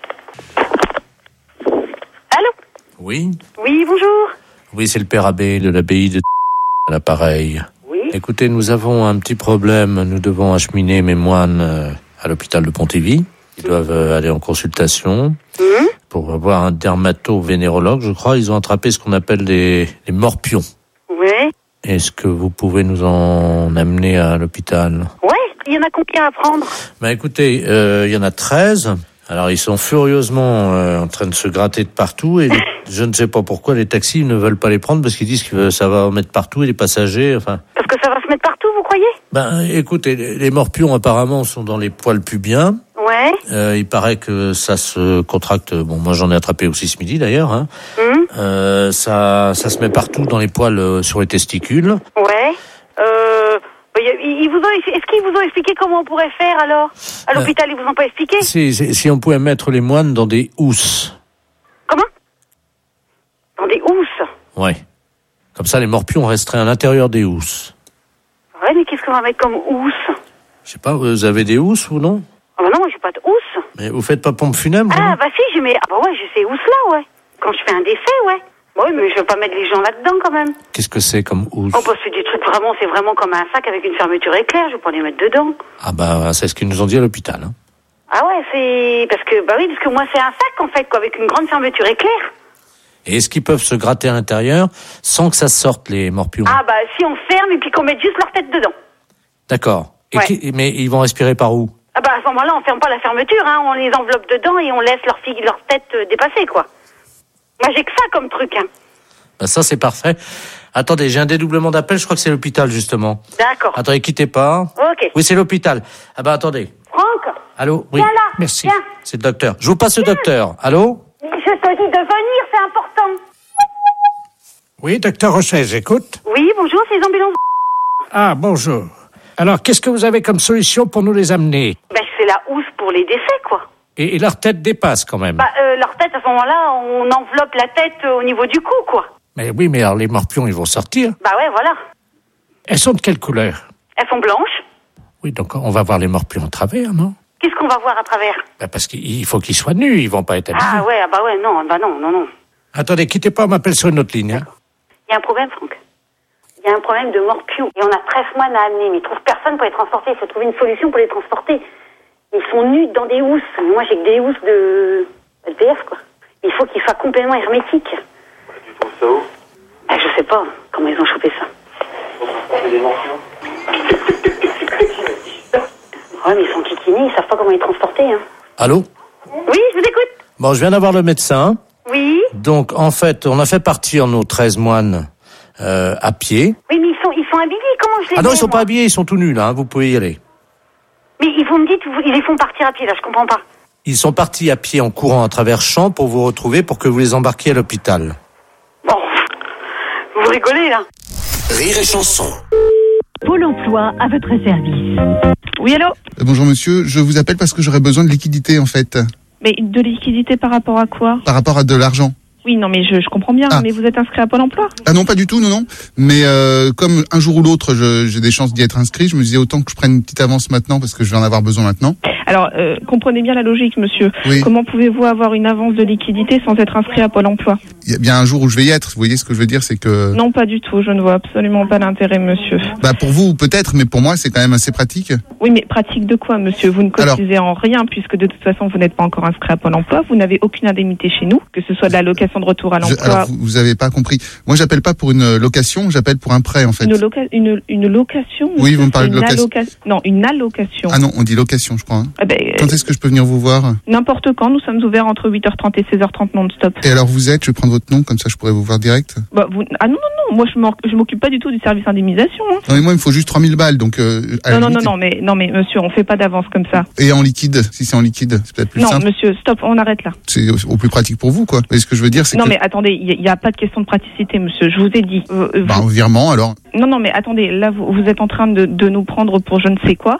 Allô? Oui? Oui, bonjour. Oui, c'est le père abbé de l'abbaye de à l'appareil. Oui. Écoutez, nous avons un petit problème. Nous devons acheminer mes moines à l'hôpital de Pontivy. Ils doivent aller en consultation pour avoir un dermato-vénérologue, je crois. Ils ont attrapé ce qu'on appelle les morpions. Oui. Est-ce que vous pouvez nous en amener à l'hôpital? Ouais. Il y en a combien à prendre? Bah écoutez, il y en a 13. Alors ils sont furieusement en train de se gratter de partout et je ne sais pas pourquoi les taxis ne veulent pas les prendre parce qu'ils disent que ça va en mettre partout et les passagers, enfin... Parce que ça va se mettre partout, vous croyez? Ben écoutez, les morpions apparemment sont dans les poils pubiens. Ouais. Il paraît que ça se contracte. Bon, moi j'en ai attrapé aussi ce midi d'ailleurs. Hein. Ça se met partout dans les poils sur les testicules. Ouais. Est-ce qu'ils vous ont expliqué comment on pourrait faire alors? À l'hôpital, ils vous ont pas expliqué? Si on pouvait mettre les moines dans des housses. Comment? Dans des housses? Ouais. Comme ça, les morpions resteraient à l'intérieur des housses. Ouais, mais qu'est-ce qu'on va mettre comme housse? Je sais pas, vous avez des housses ou non? Ah bah non, moi j'ai pas de housse. Mais vous faites pas pompe funèbre? Ah bah si, j'ai mes... Ah bah ouais, j'ai ces housses-là, ouais. Quand je fais un décès, ouais. Oui, mais je veux pas mettre les gens là-dedans quand même. Qu'est-ce que c'est comme housse? Oh bah c'est des trucs vraiment, c'est vraiment comme un sac avec une fermeture éclair, je vais pas les mettre dedans. Ah bah c'est ce qu'ils nous ont dit à l'hôpital. Hein. Ah ouais, c'est... Parce que moi c'est un sac en fait, quoi, avec une grande fermeture éclair. Et est-ce qu'ils peuvent se gratter à l'intérieur sans que ça sorte les morpions? Ah bah si on ferme et puis qu'on mette juste leur tête dedans. D'accord. Et mais ils vont respirer par où? Ah bah à ce moment-là on ferme pas la fermeture, hein, on les enveloppe dedans et on laisse leur tête dépasser, quoi. Moi j'ai que ça comme truc, hein. Bah ça c'est parfait. Attendez, j'ai un dédoublement d'appel, je crois que c'est l'hôpital justement. D'accord. Attendez, quittez pas. Ok. Oui, c'est l'hôpital. Ah bah attendez. Franck. Allô? Oui. Viens là. Merci. Viens. C'est le docteur. Je vous passe le docteur. Allô? Je te dis de venir, c'est important. Oui, docteur Rocher, j'écoute. Oui, bonjour, c'est les ambulances. Ah, bonjour. Alors, qu'est-ce que vous avez comme solution pour nous les amener? Ben, c'est la housse pour les décès, quoi. Et leur tête dépasse quand même. Bah, leur tête, à ce moment-là, on enveloppe la tête au niveau du cou, quoi. Mais oui, mais alors les morpions, ils vont sortir. Bah ouais, voilà. Elles sont de quelle couleur? Elles sont blanches. Oui, donc on va voir les morpions à travers, non? Qu'est-ce qu'on va voir à travers? Bah parce qu'il faut qu'ils soient nus, ils vont pas être habillés. Ah ouais, non. Attendez, quittez pas, on m'appelle sur une autre ligne. Hein. Il y a un problème, Franck. Il y a un problème de morpions. Et on a 13 moines à amener, mais ils trouvent personne pour les transporter. Il faut trouver une solution pour les transporter. Ils sont nus dans des housses. Moi, j'ai que des housses de LPF, quoi. Il faut qu'ils soient complètement hermétiques. Tu trouves ça où? Je sais pas comment ils ont chopé ça. Des morpions. Ouais, mais ils sont kikinés, ils savent pas comment les transporter, hein. Allô? Oui, je vous écoute. Bon, je viens d'avoir le médecin. Oui. Donc, en fait, on a fait partir nos 13 moines à pied. Oui, mais ils sont habillés, comment je les Ah non, mets, ils sont moi pas habillés, ils sont tout nus, là, hein, vous pouvez y aller. Mais vous me dites, ils les font partir à pied, là, je comprends pas. Ils sont partis à pied en courant à travers champs pour vous retrouver pour que vous les embarquiez à l'hôpital. Bon, vous rigolez là. Rire et chanson. Pôle emploi à votre service. Oui, allô? Bonjour monsieur, je vous appelle parce que j'aurais besoin de liquidité en fait. Mais de liquidité par rapport à quoi? Par rapport à de l'argent. Oui, non, mais je comprends bien, mais vous êtes inscrit à Pôle emploi? Ah non, pas du tout, non. Mais comme un jour ou l'autre, j'ai des chances d'y être inscrit, je me disais autant que je prenne une petite avance maintenant parce que je vais en avoir besoin maintenant. Alors, comprenez bien la logique, monsieur. Oui. Comment pouvez-vous avoir une avance de liquidité sans être inscrit à Pôle emploi? Il y a bien un jour où je vais y être, vous voyez ce que je veux dire, c'est que... Non, pas du tout, je ne vois absolument pas l'intérêt, monsieur. Bah pour vous peut-être, mais pour moi c'est quand même assez pratique. Oui, mais pratique de quoi, monsieur? Vous ne cotisez en rien, puisque de toute façon, vous n'êtes pas encore inscrit à Pôle emploi, vous n'avez aucune indemnité chez nous, que ce soit de la location de retour à l'emploi. Alors vous avez pas compris. Moi j'appelle pas pour une location, j'appelle pour un prêt en fait. Une location, monsieur? Oui, vous me parlez de location. Non, une allocation. Ah non, on dit location, je crois. Hein. Ah ben, quand est-ce que je peux venir vous voir? N'importe quand, nous sommes ouverts entre 8h30 et 16h30 non-stop. Et alors vous êtes, je vais prendre votre nom, comme ça je pourrais vous voir direct. Bah, Ah non, moi je m'occupe pas du tout du service indemnisation. Hein. Non mais moi il me faut juste 3000 balles, donc... Non, mais monsieur, on fait pas d'avance comme ça. Et en liquide, si c'est en liquide, c'est peut-être plus simple. Non, monsieur, stop, on arrête là. C'est au plus pratique pour vous, quoi. Et ce que je veux dire, c'est Non, que... mais attendez, il n'y a pas de question de praticité, monsieur, je vous ai dit. Bah, un virement, alors. Non, mais attendez, là, vous êtes en train de nous prendre pour je ne sais quoi.